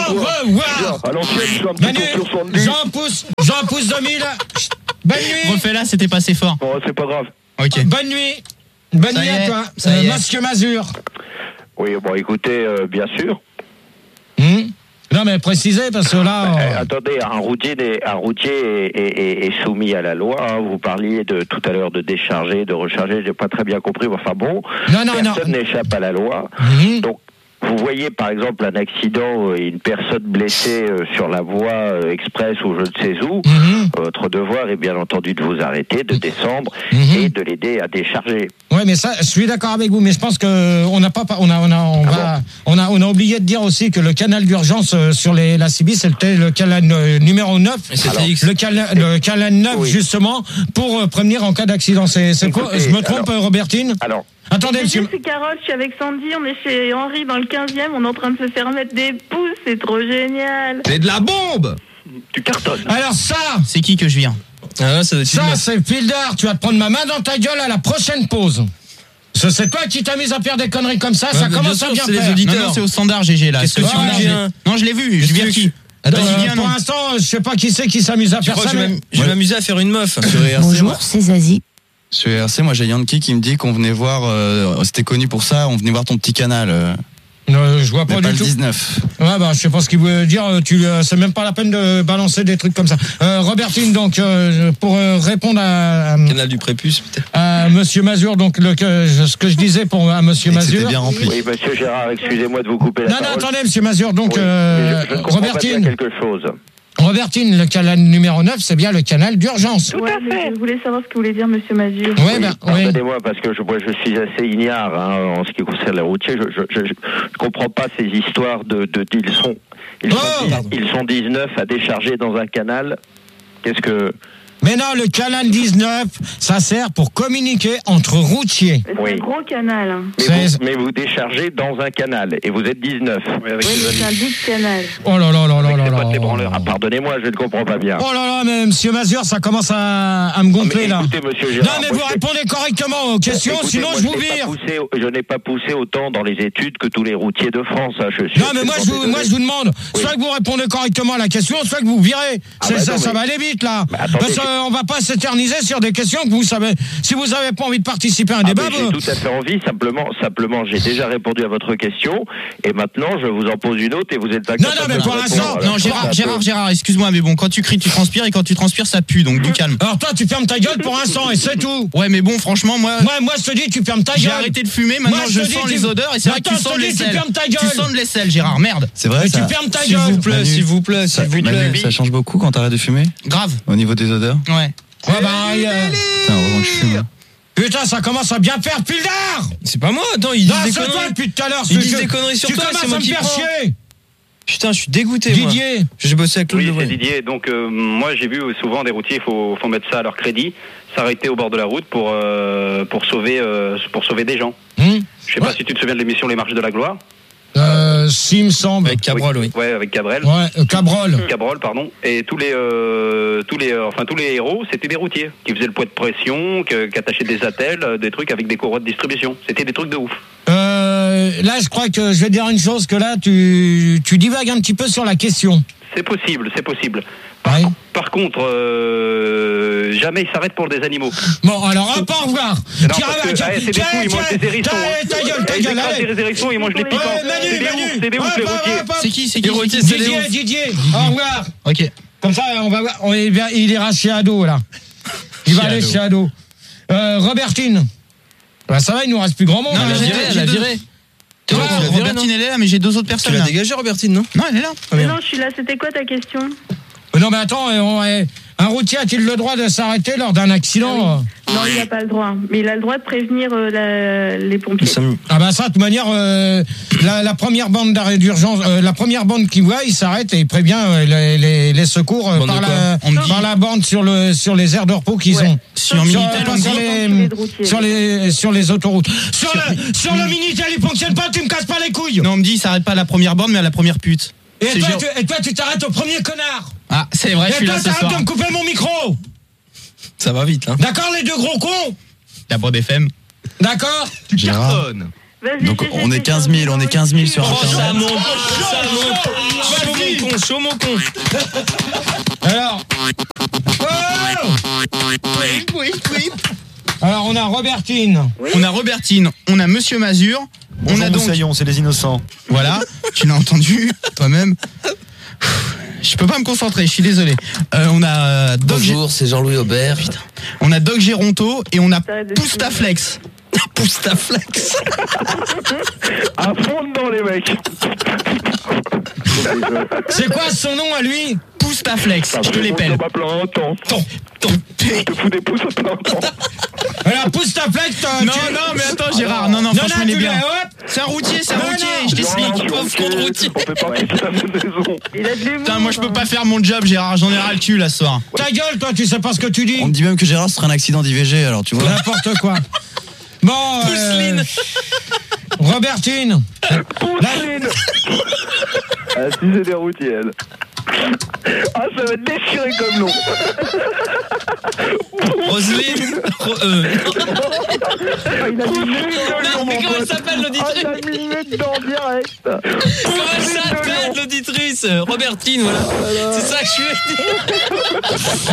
Speaker 1: Jean Pouce 2000. Bonne nuit.
Speaker 2: Refais-la, c'était pas assez fort.
Speaker 3: Bon, c'est pas grave.
Speaker 2: Ok.
Speaker 1: Bonne nuit. Bonne nuit à toi. Monsieur Mazur.
Speaker 12: Oui, bon, écoutez, bien sûr.
Speaker 1: Non, mais précisez, parce que là...
Speaker 12: Attendez, un routier est soumis à la loi. Hein. Vous parliez tout à l'heure de décharger, de recharger. J'ai pas très bien compris. Enfin bon, personne n'échappe à la loi. Donc, vous voyez par exemple un accident et une personne blessée sur la voie express ou je ne sais où, votre devoir est bien entendu de vous arrêter, de descendre et de l'aider à décharger.
Speaker 1: Oui, mais ça, je suis d'accord avec vous, mais je pense que on a oublié de dire aussi que le canal d'urgence sur la CB, c'était le canal numéro 9. Le canal 9 justement pour prévenir en cas d'accident. C'est faux. Je me trompe, Robertine?
Speaker 12: Alors.
Speaker 1: Attendez, monsieur.
Speaker 6: C'est Carole, je suis avec Sandy, on est chez Henri dans le 15e, on est en train de se faire mettre des pouces, c'est trop génial.
Speaker 11: C'est de la bombe.
Speaker 3: Tu cartonnes.
Speaker 1: Alors ça,
Speaker 2: c'est qui que je viens?
Speaker 1: Ça c'est Fildar, tu vas te prendre ma main dans ta gueule à la prochaine pause. C'est toi qui t'amuses à faire des conneries comme ça, ça commence à bien faire.
Speaker 2: Non, c'est au standard GG là.
Speaker 1: Qu'est-ce que tu veux dire?
Speaker 2: Non, je l'ai vu, je viens qui?
Speaker 1: Pour l'instant, je sais pas qui c'est qui s'amuse à faire ça.
Speaker 4: Je vais m'amuser à faire une meuf.
Speaker 15: Bonjour, c'est Zazie.
Speaker 7: Sur RC, moi j'ai Yankee qui me dit qu'on venait voir, c'était connu pour ça, on venait voir ton petit canal.
Speaker 1: Je vois pas du tout.
Speaker 7: Le 19.
Speaker 1: Ouais, je sais pas ce qu'il veut dire. C'est même pas la peine de balancer des trucs comme ça. Robertine, donc, pour répondre à
Speaker 4: canal du prépuce, peut-être.
Speaker 1: À Monsieur Mazur, donc ce que je disais à Monsieur Mazur.
Speaker 12: C'était bien rempli. Oui, Monsieur Gérard, excusez-moi de vous couper la parole.
Speaker 1: Non, attendez, Monsieur Mazur, donc,
Speaker 12: je
Speaker 1: Robertine.
Speaker 12: Pas quelque chose.
Speaker 1: Robertine, le canal numéro 9, c'est bien le canal d'urgence.
Speaker 6: Tout à fait. Je voulais savoir ce que voulait dire Monsieur Mazur.
Speaker 12: Pardonnez-moi, parce que je suis assez ignare en ce qui concerne les routiers. Je ne comprends pas ces histoires ils sont 19 à décharger dans un canal. Qu'est-ce que...
Speaker 1: Mais non, le canal 19, ça sert pour communiquer entre routiers.
Speaker 6: C'est un gros canal.
Speaker 12: Mais vous déchargez dans un canal et vous êtes 19.
Speaker 6: Oui, c'est un big canal.
Speaker 1: Oh là là là là là là.
Speaker 12: Ah, pardonnez-moi, je ne comprends pas bien.
Speaker 1: Oh là là, mais Monsieur Mazur, ça commence à me gonfler là.
Speaker 12: Écoutez, Monsieur Gérard,
Speaker 1: non, mais vous répondez correctement aux questions, sinon je vous vire.
Speaker 12: Je n'ai pas poussé autant dans les études que tous les routiers de France. Hein,
Speaker 1: non, mais moi je vous demande, soit que vous répondez correctement à la question, soit que vous virez. Ça va aller vite là. Parce qu'on va pas s'éterniser sur des questions que vous savez. Si vous n'avez pas envie de participer à un débat,
Speaker 12: j'ai tout à fait envie. Simplement, j'ai déjà répondu à votre question et maintenant je vous en pose une autre et vous êtes pas.
Speaker 1: Non, mais pour l'instant,
Speaker 2: non, Gérard, excuse-moi, mais bon, quand tu cries, tu transpires et quand tu transpires, ça pue, donc du calme.
Speaker 1: Alors toi, tu fermes ta gueule pour l'instant et c'est tout.
Speaker 2: Ouais, mais bon, franchement, moi,
Speaker 1: je te dis, tu fermes ta gueule.
Speaker 2: J'ai arrêté de fumer, maintenant je sens les odeurs et c'est vrai que tu sens de l'aisselle. Tu sens de l'aisselle, Gérard, merde.
Speaker 7: C'est vrai.
Speaker 1: Tu fermes ta gueule.
Speaker 4: S'il vous plaît.
Speaker 7: Ça change beaucoup quand t'arrêtes de fumer.
Speaker 2: Grave.
Speaker 7: Au niveau des odeurs.
Speaker 2: Ouais.
Speaker 7: Putain, heureusement que je fume.
Speaker 1: Putain, ça commence à bien faire, Fildar.
Speaker 4: C'est pas moi, attends, ils disent des conneries.
Speaker 1: C'est toi depuis tout à l'heure.
Speaker 4: Ils disent des conneries sur toi, c'est moi qui prends. Putain, je suis dégoûté.
Speaker 1: Didier.
Speaker 4: J'ai bossé avec Claude Levoy.
Speaker 14: C'est Didier. Donc moi j'ai vu souvent des routiers, il faut mettre ça à leur crédit, s'arrêter au bord de la route pour sauver des gens. Je sais pas si tu te souviens de l'émission Les Marches de la Gloire.
Speaker 1: Si, me semble.
Speaker 4: Avec Cabrol, oui.
Speaker 14: Ouais, avec Cabrel.
Speaker 1: Ouais, Cabrol.
Speaker 14: Cabrol, pardon. Et tous les héros, c'était des routiers qui faisaient le poids de pression, qui attachaient des attelles, des trucs avec des courroies de distribution. C'était des trucs de ouf.
Speaker 1: Là, je crois que je vais te dire une chose, que là, tu divagues un petit peu sur la question.
Speaker 14: C'est possible.
Speaker 1: Ouais.
Speaker 14: Par contre, jamais ils s'arrêtent pour des animaux.
Speaker 1: Bon, alors, hop, au revoir.
Speaker 14: C'est des fous, ils mangent des hérissons.
Speaker 1: Ta gueule.
Speaker 14: Des hérissons, ils mangent les piquants. C'est des ouf, les routiers.
Speaker 2: C'est qui
Speaker 1: Didier, au revoir.
Speaker 2: Ok.
Speaker 1: Comme ça, on va voir. Il ira chez Ado, là. Il va aller chez Ado. Robertine. Ça va, il nous reste plus grand monde.
Speaker 2: Non, elle a viré. Robertine, elle est là, mais j'ai 2 autres personnes.
Speaker 4: Tu l'as
Speaker 2: là.
Speaker 4: dégagé, Robertine, non?
Speaker 2: Non, elle est là.
Speaker 6: Mais non, je suis là. C'était quoi ta question?
Speaker 1: Non, mais attends, un routier a-t-il le droit de s'arrêter lors d'un accident?
Speaker 6: Non, il n'a pas le droit. Mais il a le droit de prévenir les pompiers.
Speaker 1: Ah bah ça, de toute manière, la première bande d'arrêt d'urgence, la première bande qui voit, il s'arrête et il prévient les secours par la bande sur les aires de repos qu'ils ont.
Speaker 2: Sur Minitel,
Speaker 1: sur les autoroutes. Sur le Minitel, il fonctionne pas, tu me casses pas les couilles.
Speaker 2: Non, on me dit, il s'arrête pas à la première bande, mais à la première pute.
Speaker 1: Et toi, tu t'arrêtes au premier connard.
Speaker 2: Ah, c'est vrai, je suis là ce soir.
Speaker 1: Et toi, t'arrêtes de me couper mon micro.
Speaker 4: Ça va vite, hein.
Speaker 1: D'accord, les 2 gros cons.
Speaker 2: La Bande FM.
Speaker 1: D'accord.
Speaker 7: Tu cartonnes. Donc on est 15 000, sur Internet.
Speaker 4: Ça monte. Chaud mon con.
Speaker 1: Alors. Alors, on a Robertine.
Speaker 2: On a Monsieur Mazur. On a donc.
Speaker 7: C'est les innocents.
Speaker 2: Voilà, tu l'as entendu toi-même. Je peux pas me concentrer, je suis désolé. On a
Speaker 4: Bonjour, c'est Jean-Louis Aubert. Putain.
Speaker 2: On a Doc Géronto et on a Poustaflex.
Speaker 4: Poustaflex.
Speaker 3: À fond dedans, les mecs.
Speaker 1: C'est quoi son nom à lui?
Speaker 2: Poustaflex, je te l'épelle.
Speaker 3: Ça va plein un temps. Je te fous des pouces à plein temps.
Speaker 1: Alors, Poustaflex,
Speaker 2: Non, mais attends, Gérard. Non, franchement, il est bien. C'est un routier, je t'explique.
Speaker 3: Pauvre contre routier. On fait partie de la même maison.
Speaker 6: Il a de l'humour.
Speaker 2: Putain, moi, je peux pas faire mon job, Gérard. J'en ai ras le cul, là, ce soir.
Speaker 1: Ta gueule, toi, tu sais pas ce que tu dis.
Speaker 7: On me dit même que Gérard serait un accident d'IVG, alors tu vois.
Speaker 1: N'importe quoi. Bon, Robertine.
Speaker 3: Ah, si c'est des routiers, elle. Ah, ça va être déchiré comme nom.
Speaker 4: Roselyne.
Speaker 3: Il a mis
Speaker 4: mais comment elle s'appelle l'auditrice?
Speaker 3: Ah, t'as mis le nez dedans direct.
Speaker 4: Comment elle s'appelle l'auditrice? Robertine, voilà. C'est ça que je suis.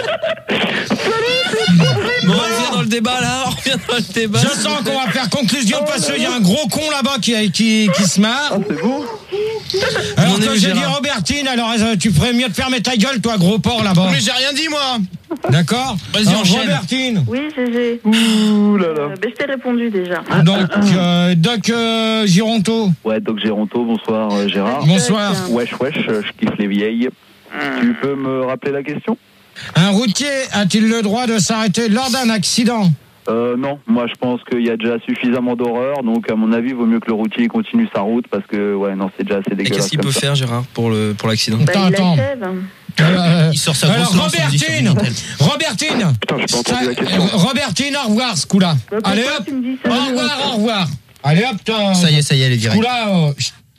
Speaker 4: Bon, on revient dans le débat là.
Speaker 1: Je sens qu'on va faire conclusion parce qu'il y a un gros con là-bas qui se marre.
Speaker 3: Ah, c'est beau.
Speaker 1: Alors que j'ai dit Robertine, alors tu ferais mieux de fermer ta gueule, toi, gros porc là-bas.
Speaker 2: Mais j'ai rien dit, moi.
Speaker 1: D'accord.
Speaker 2: Vas-y, enchaîne.
Speaker 1: Robertine.
Speaker 6: Oui, GG.
Speaker 3: Ouh là là.
Speaker 6: Je t'ai répondu déjà.
Speaker 1: Donc, Doc Gironto.
Speaker 5: Ouais, Doc Géronto, bonsoir Gérard.
Speaker 1: Bonsoir.
Speaker 5: Wesh, je kiffe les vieilles. Tu peux me rappeler la question?
Speaker 1: Un routier a-t-il le droit de s'arrêter lors d'un accident?
Speaker 5: Non, moi je pense qu'il y a déjà suffisamment d'horreur, donc à mon avis, il vaut mieux que le routier continue sa route parce que c'est déjà assez
Speaker 4: Et
Speaker 5: dégueulasse.
Speaker 4: qu'est-ce qu'il peut faire, Gérard, pour l'accident?
Speaker 1: Attends.
Speaker 2: Il sort sa grosse lance.
Speaker 1: Robertine.
Speaker 3: Putain, j'ai pas entendu la question.
Speaker 1: Robertine, au revoir, ce coup-là. Allez hop. Au revoir. Allez hop,
Speaker 2: Ça y est, elle est direct.
Speaker 1: Ce coup-là.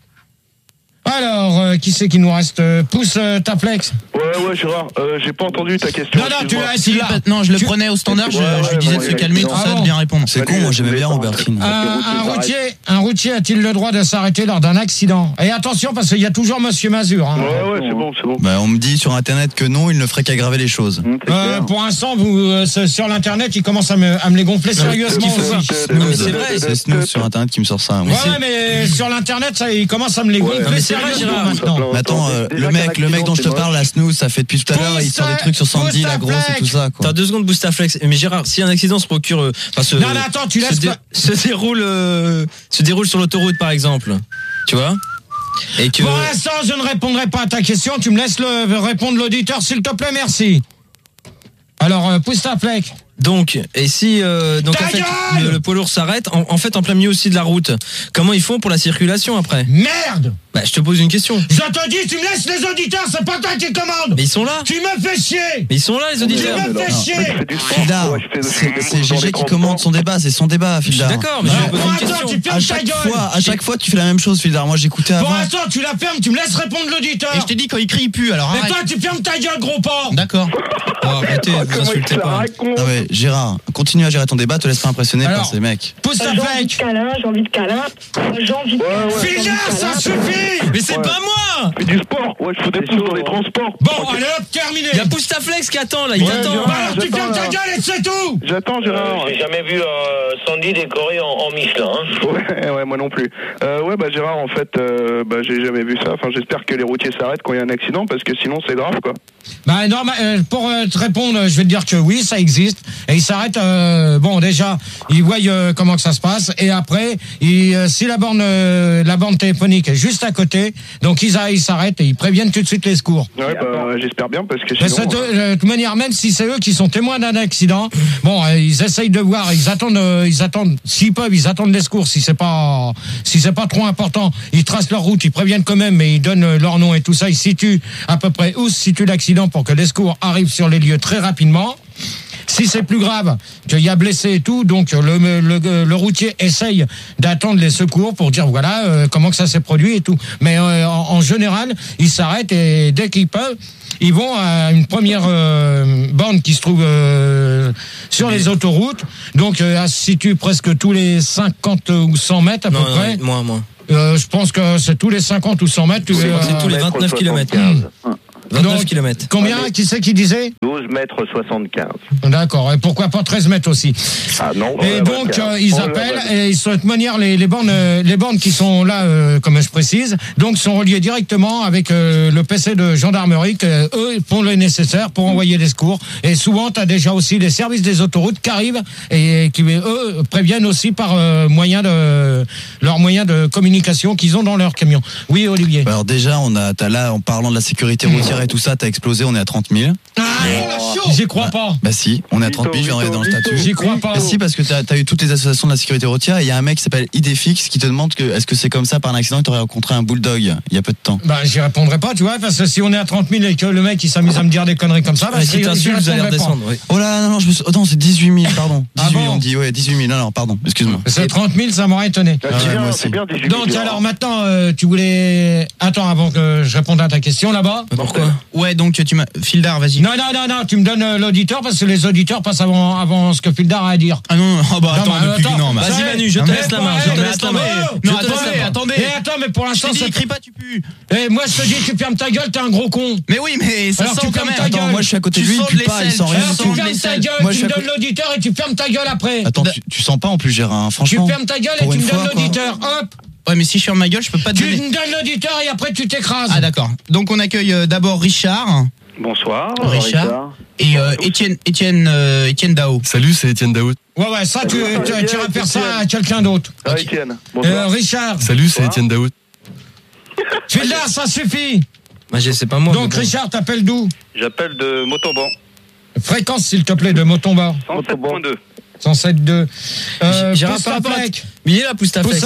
Speaker 1: Alors, qui c'est qui nous reste? Pousse ta flex.
Speaker 3: Ouais, Gérard, j'ai pas entendu ta question.
Speaker 1: Non, tu l'as.
Speaker 2: Non, je le prenais au standard, je lui disais de se calmer, tout ça, de bien répondre.
Speaker 7: C'est con, moi j'aimais bien Robertine.
Speaker 1: Un routier a-t-il le droit de s'arrêter lors d'un accident? Et attention, parce qu'il y a toujours Monsieur Mazur. Hein.
Speaker 3: Ouais, c'est bon.
Speaker 7: Bah, on me dit sur internet que non, il ne ferait qu'aggraver les choses.
Speaker 1: Pour l'instant, sur l'internet, il commence à me les gonfler sérieusement aussi.
Speaker 4: C'est vrai,
Speaker 7: c'est Snooze sur internet qui me sort ça.
Speaker 1: Ouais, mais sur l'internet, il commence à me les gonfler sérieusement maintenant.
Speaker 7: Mais attends, le mec dont je te parle, la Snooze, ça fait depuis tout à l'heure, il sort des trucs sur Sandy, la grosse et tout ça.
Speaker 4: T'as 2 secondes, Boostaflex. Mais Gérard, si un accident se procure,
Speaker 1: Non, mais attends, tu laisses pas.
Speaker 4: Se déroule sur l'autoroute, par exemple. Tu vois? Et que.
Speaker 1: Pour l'instant, je ne répondrai pas à ta question. Tu me laisses répondre l'auditeur, s'il te plaît, merci. Alors, pousse ta flex.
Speaker 4: Donc, et si en fait, le poids lourd s'arrête, en fait, en plein milieu aussi de la route, comment ils font pour la circulation après?
Speaker 1: Merde!
Speaker 4: Bah, je te pose une question.
Speaker 1: Je te dis, tu me laisses les auditeurs, c'est pas toi qui commande!
Speaker 4: Mais ils sont là!
Speaker 1: Tu me fais chier!
Speaker 4: Mais ils sont là, les auditeurs!
Speaker 1: Tu me fais chier!
Speaker 7: Fildar, c'est GG qui commande son débat, c'est son débat, Fildar.
Speaker 4: D'accord, mais je vais poser une question.
Speaker 1: Tu fermes ta gueule!
Speaker 7: À chaque fois, tu fais la même chose, Fildar. Moi, j'écoutais avant.
Speaker 1: Pour l'instant, tu la fermes, tu me laisses répondre l'auditeur!
Speaker 2: Et je t'ai dit, quand il crie, il pue, alors arrête.
Speaker 1: Et toi, tu fermes ta gueule, gros porc!
Speaker 2: D'accord.
Speaker 4: Arrêtez, vous insultez pas.
Speaker 7: Ah ouais, Gérard, continue à gérer ton débat, te laisse pas impressionner par ces mecs.
Speaker 1: Pousse ta flex!
Speaker 6: J'ai envie de câlin.
Speaker 1: Fildar, ça suffit!
Speaker 4: Mais c'est pas moi!
Speaker 3: Fais du sport. Ouais, je fais des pouces dans les transports.
Speaker 1: Bon, allez hop, terminé!
Speaker 4: Il y a Poustaflex qui attend là, il t'attend.
Speaker 1: Bah alors tu fermes ta gueule et c'est tout!
Speaker 3: J'attends, Gérard.
Speaker 10: J'ai jamais vu Sandy décoré en Michelin.
Speaker 3: Ouais, moi non plus. Gérard, en fait, j'ai jamais vu ça. Enfin, j'espère que les routiers s'arrêtent quand il y a un accident parce que sinon c'est grave, quoi.
Speaker 1: Bah normal. Pour te répondre, je vais te dire que oui, ça existe. et ils s'arrêtent. Bon, déjà, ils voient comment que ça se passe, et après, si la borne téléphonique est juste à côté, donc ils s'arrêtent et ils préviennent tout de suite les secours.
Speaker 3: Ouais, j'espère bien parce que sinon.
Speaker 1: De toute manière, même si c'est eux qui sont témoins d'un accident, bon, ils essayent de voir, ils attendent, s'ils peuvent, ils attendent les secours. Si c'est pas trop important, ils tracent leur route, ils préviennent quand même, mais ils donnent leur nom et tout ça. Ils situent à peu près où se situe l'accident pour que les secours arrivent sur les lieux très rapidement. Si c'est plus grave, qu'il y a blessé et tout, donc le routier essaye d'attendre les secours pour dire voilà comment que ça s'est produit et tout. Mais en général, ils s'arrêtent et dès qu'ils peuvent, ils vont à une première borne qui se trouve sur les autoroutes. Donc elle se situe presque tous les 50 ou 100 mètres à peu près.
Speaker 4: Moins.
Speaker 1: Je pense que c'est tous les 50 ou 100 mètres.
Speaker 4: C'est tous les 29 km. 29 km.
Speaker 1: Combien? Qui c'est qui disait?
Speaker 12: 12 mètres 75.
Speaker 1: D'accord. Et pourquoi pas 13 mètres aussi?
Speaker 12: Ah non.
Speaker 1: Et donc, ils appellent, et de toute manière, les bornes qui sont là, comme je précise, donc sont reliées directement avec le PC de gendarmerie, eux font le nécessaire pour envoyer des secours. Et souvent, tu as déjà aussi les services des autoroutes qui arrivent et qui, eux, préviennent aussi par leur moyen de communication qu'ils ont dans leur camion. Oui, Olivier.
Speaker 7: Alors déjà, là, en parlant de la sécurité routière et tout ça, t'as explosé, on est à 30 000.
Speaker 1: J'y crois pas.
Speaker 7: Bah si, on est à 30 000, je viens de regarder dans le statut.
Speaker 1: J'y crois pas.
Speaker 7: Bah si, parce que t'as eu toutes les associations de la sécurité routière, et il y a un mec qui s'appelle Idefix qui te demande est-ce que c'est comme ça par un accident que t'aurais rencontré un bulldog il y a peu de temps.
Speaker 1: Bah j'y répondrai pas, tu vois, parce que si on est à 30 000 et que le mec il s'amuse à me dire des conneries comme ça, bah
Speaker 4: si t'insultes, vous allez redescendre. Oui.
Speaker 7: Oh là, non, non, c'est 18 000, pardon. 18 000, on dit, ouais, 18 000, non, pardon, excuse-moi.
Speaker 1: C'est 30 000, ça m'aurait étonné.
Speaker 12: C'est bien 18 000.
Speaker 1: Donc alors maintenant, tu voulais... Attends, avant que je réponde à ta question là-bas.
Speaker 4: Pourquoi?
Speaker 2: Ouais, donc tu m'as... Fildar, vas-y.
Speaker 1: Non, tu me donnes l'auditeur parce que les auditeurs passent avant ce que Fildar a à dire.
Speaker 2: Ah non, attends.
Speaker 4: Vas-y Manu, je te laisse la main.
Speaker 2: Non, attendez.
Speaker 1: Attends, mais pour l'instant,
Speaker 2: ça crie pas, tu pues.
Speaker 1: Et moi, je te dis, tu fermes ta gueule, t'es un gros con.
Speaker 2: Mais oui, mais ça sent quand même.
Speaker 7: Attends, moi je suis à côté de lui, il pue pas, il sent rien.
Speaker 1: Tu fermes ta gueule, tu me donnes l'auditeur et tu fermes ta gueule après.
Speaker 7: Attends, tu sens pas en plus, Gérard, franchement.
Speaker 1: Tu fermes ta gueule et tu me donnes l'auditeur, hop.
Speaker 2: Ouais, mais si je ferme ma gueule, je peux pas te donner.
Speaker 1: Tu me donnes l'auditeur et après tu t'écrases.
Speaker 2: Ah d'accord. Donc on accueille d'abord Richard.
Speaker 14: Bonsoir.
Speaker 2: Richard. Et Étienne Dao.
Speaker 15: Salut, c'est Étienne Dao.
Speaker 1: Ouais, ça tu iras faire ça à quelqu'un d'autre.
Speaker 3: Ah, Étienne. Bonsoir.
Speaker 1: Richard.
Speaker 15: Salut, c'est Étienne Dao.
Speaker 1: Fildar, ça suffit.
Speaker 4: C'est pas moi.
Speaker 1: Donc Richard, t'appelles d'où?
Speaker 14: J'appelle de Montauban.
Speaker 1: Fréquence, s'il te plaît, de Montauban.
Speaker 14: 107.2.
Speaker 1: 107.2.
Speaker 4: Gérard, par rapport à... Mais il est là, Poustaflex.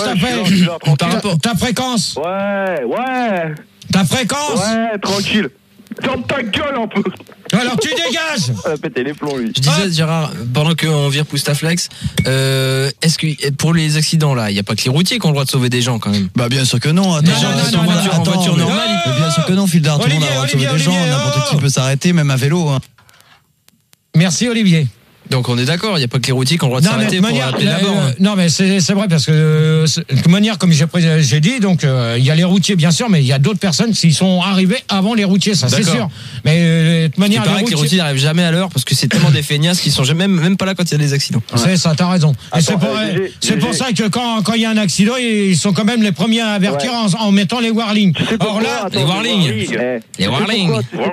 Speaker 1: Ta fréquence.
Speaker 3: Ouais.
Speaker 1: Ta fréquence.
Speaker 3: Ouais, tranquille. Ferme ta gueule un peu.
Speaker 1: Alors tu dégages.
Speaker 3: Elle a pété les plombs, lui.
Speaker 4: Je disais, Gérard, pendant qu'on vire Poustaflex, est-ce que pour les accidents là, il n'y a pas que les routiers qui ont le droit de sauver des gens quand même?
Speaker 7: Bah bien sûr que non.
Speaker 4: Des gens qui sont en voiture normale.
Speaker 7: Bien sûr que non, Fildar, tout le monde a le droit de sauver des gens, n'importe qui peut s'arrêter, même à vélo.
Speaker 1: Merci Olivier.
Speaker 4: Donc on est d'accord, il n'y a pas que les routiers qui ont le droit de s'arrêter pour appeler la borne.
Speaker 1: Non mais c'est vrai parce que de toute manière, comme j'ai dit, donc il y a les routiers bien sûr, mais il y a d'autres personnes qui sont arrivées avant les routiers, ça c'est sûr. Mais de toute manière,
Speaker 4: les routiers n'arrivent jamais à l'heure parce que c'est tellement des feignasses qui sont même pas là quand il y a des accidents.
Speaker 1: C'est ça, t'as raison. Et c'est pour ça que quand il y a un accident, ils sont quand même les premiers à avertir en mettant les warnings.
Speaker 14: Or là,
Speaker 4: les warnings. Les warnings.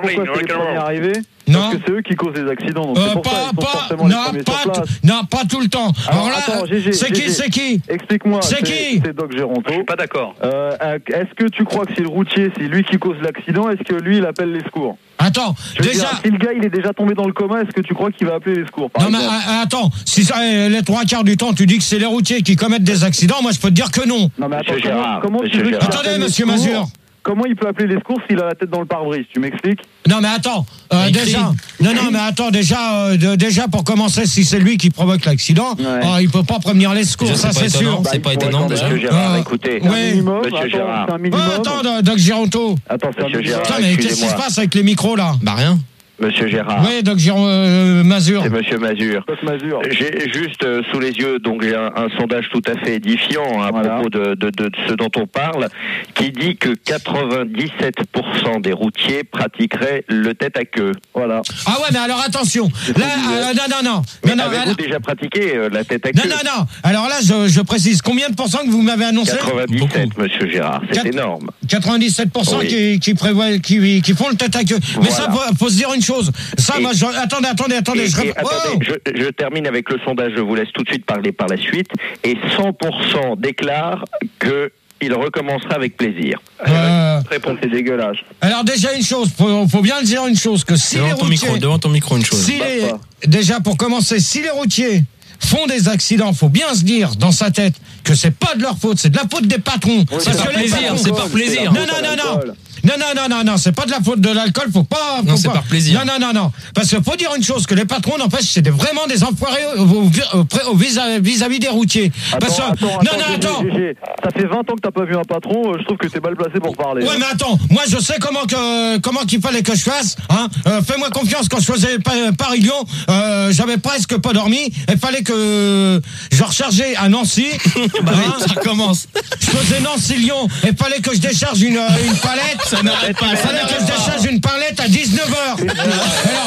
Speaker 1: Non.
Speaker 5: Parce que c'est eux qui causent les accidents. Donc c'est pour ça qu'ils sont forcément les premiers sur place.
Speaker 1: Pas tout le temps. Alors là, c'est qui
Speaker 5: Explique-moi.
Speaker 1: C'est qui?
Speaker 5: C'est Doc Géronto.
Speaker 14: Je suis pas d'accord.
Speaker 5: Est-ce que tu crois que c'est le routier, c'est lui qui cause l'accident? Est-ce que lui, il appelle les secours?
Speaker 1: Attends, déjà.
Speaker 5: Si le gars il est déjà tombé dans le coma, est-ce que tu crois qu'il va appeler les secours?
Speaker 1: Non, mais attends, si les trois quarts du temps tu dis que c'est les routiers qui commettent des accidents, moi je peux te dire que non.
Speaker 5: Non, mais attends, comment tu veux qu'il
Speaker 1: Attendez,
Speaker 5: appelle les
Speaker 1: monsieur
Speaker 5: secours?
Speaker 1: Mazur.
Speaker 5: Comment il peut appeler les secours s'il a la tête dans le pare-brise? Tu m'expliques?
Speaker 1: Non mais attends, déjà pour commencer, si c'est lui qui provoque l'accident, il peut pas prévenir les secours, ça c'est sûr.
Speaker 4: C'est pas étonnant déjà.
Speaker 12: Monsieur Gérard, écoutez. Monsieur Gérard.
Speaker 1: Attends, Doc Géronto.
Speaker 5: Attends,
Speaker 12: Monsieur Gérard,
Speaker 1: Putain, mais qu'est-ce qui se passe avec les micros là?
Speaker 4: Bah rien.
Speaker 12: Monsieur Gérard.
Speaker 1: Oui, Doc Mazur.
Speaker 12: C'est Monsieur Mazur. J'ai juste sous les yeux donc j'ai un sondage tout à fait édifiant à propos de ce dont on parle, qui dit que 97% des routiers pratiqueraient le tête à queue. Voilà.
Speaker 1: Ah ouais, mais alors attention. Là, non.
Speaker 12: Avez-vous déjà pratiqué la tête à queue?
Speaker 1: Non. Alors là, je précise. Combien de pourcents que vous m'avez annoncé?
Speaker 12: 97, Monsieur Gérard. C'est énorme.
Speaker 1: 97% qui font le tête à queue. Mais ça, faut se dire une chose. Ça, moi, attendez.
Speaker 12: Je termine avec le sondage, je vous laisse tout de suite parler par la suite. Et 100% déclarent qu'il recommencera avec plaisir.
Speaker 5: Réponse, c'est dégueulasse.
Speaker 1: Alors déjà une chose, faut bien dire une chose, que si les routiers...
Speaker 4: Devant ton micro, une chose.
Speaker 1: Déjà pour commencer, si les routiers font des accidents, faut bien se dire dans sa tête que c'est pas de leur faute, c'est de la faute des patrons.
Speaker 4: Oui, c'est par plaisir.
Speaker 1: Non, c'est pas de la faute de l'alcool, faut pas.
Speaker 4: C'est par plaisir.
Speaker 1: Non. Parce qu'il faut dire une chose, que les patrons, n'empêche, c'est vraiment des enfoirés vis-à-vis des routiers.
Speaker 5: Attends. Ça fait 20 ans que t'as pas vu un patron, je trouve que t'es mal placé pour parler.
Speaker 1: Ouais, mais attends, moi je sais comment qu'il fallait que je fasse, hein. Fais-moi confiance, quand je faisais Paris-Lyon, j'avais presque pas dormi, il fallait que je rechargeais à Nancy.
Speaker 2: Ça commence.
Speaker 1: Je faisais Nancy-Lyon, il fallait que je décharge une palette.
Speaker 2: Ça n'arrête pas.
Speaker 1: Il fallait que je décharge une palette à 19h.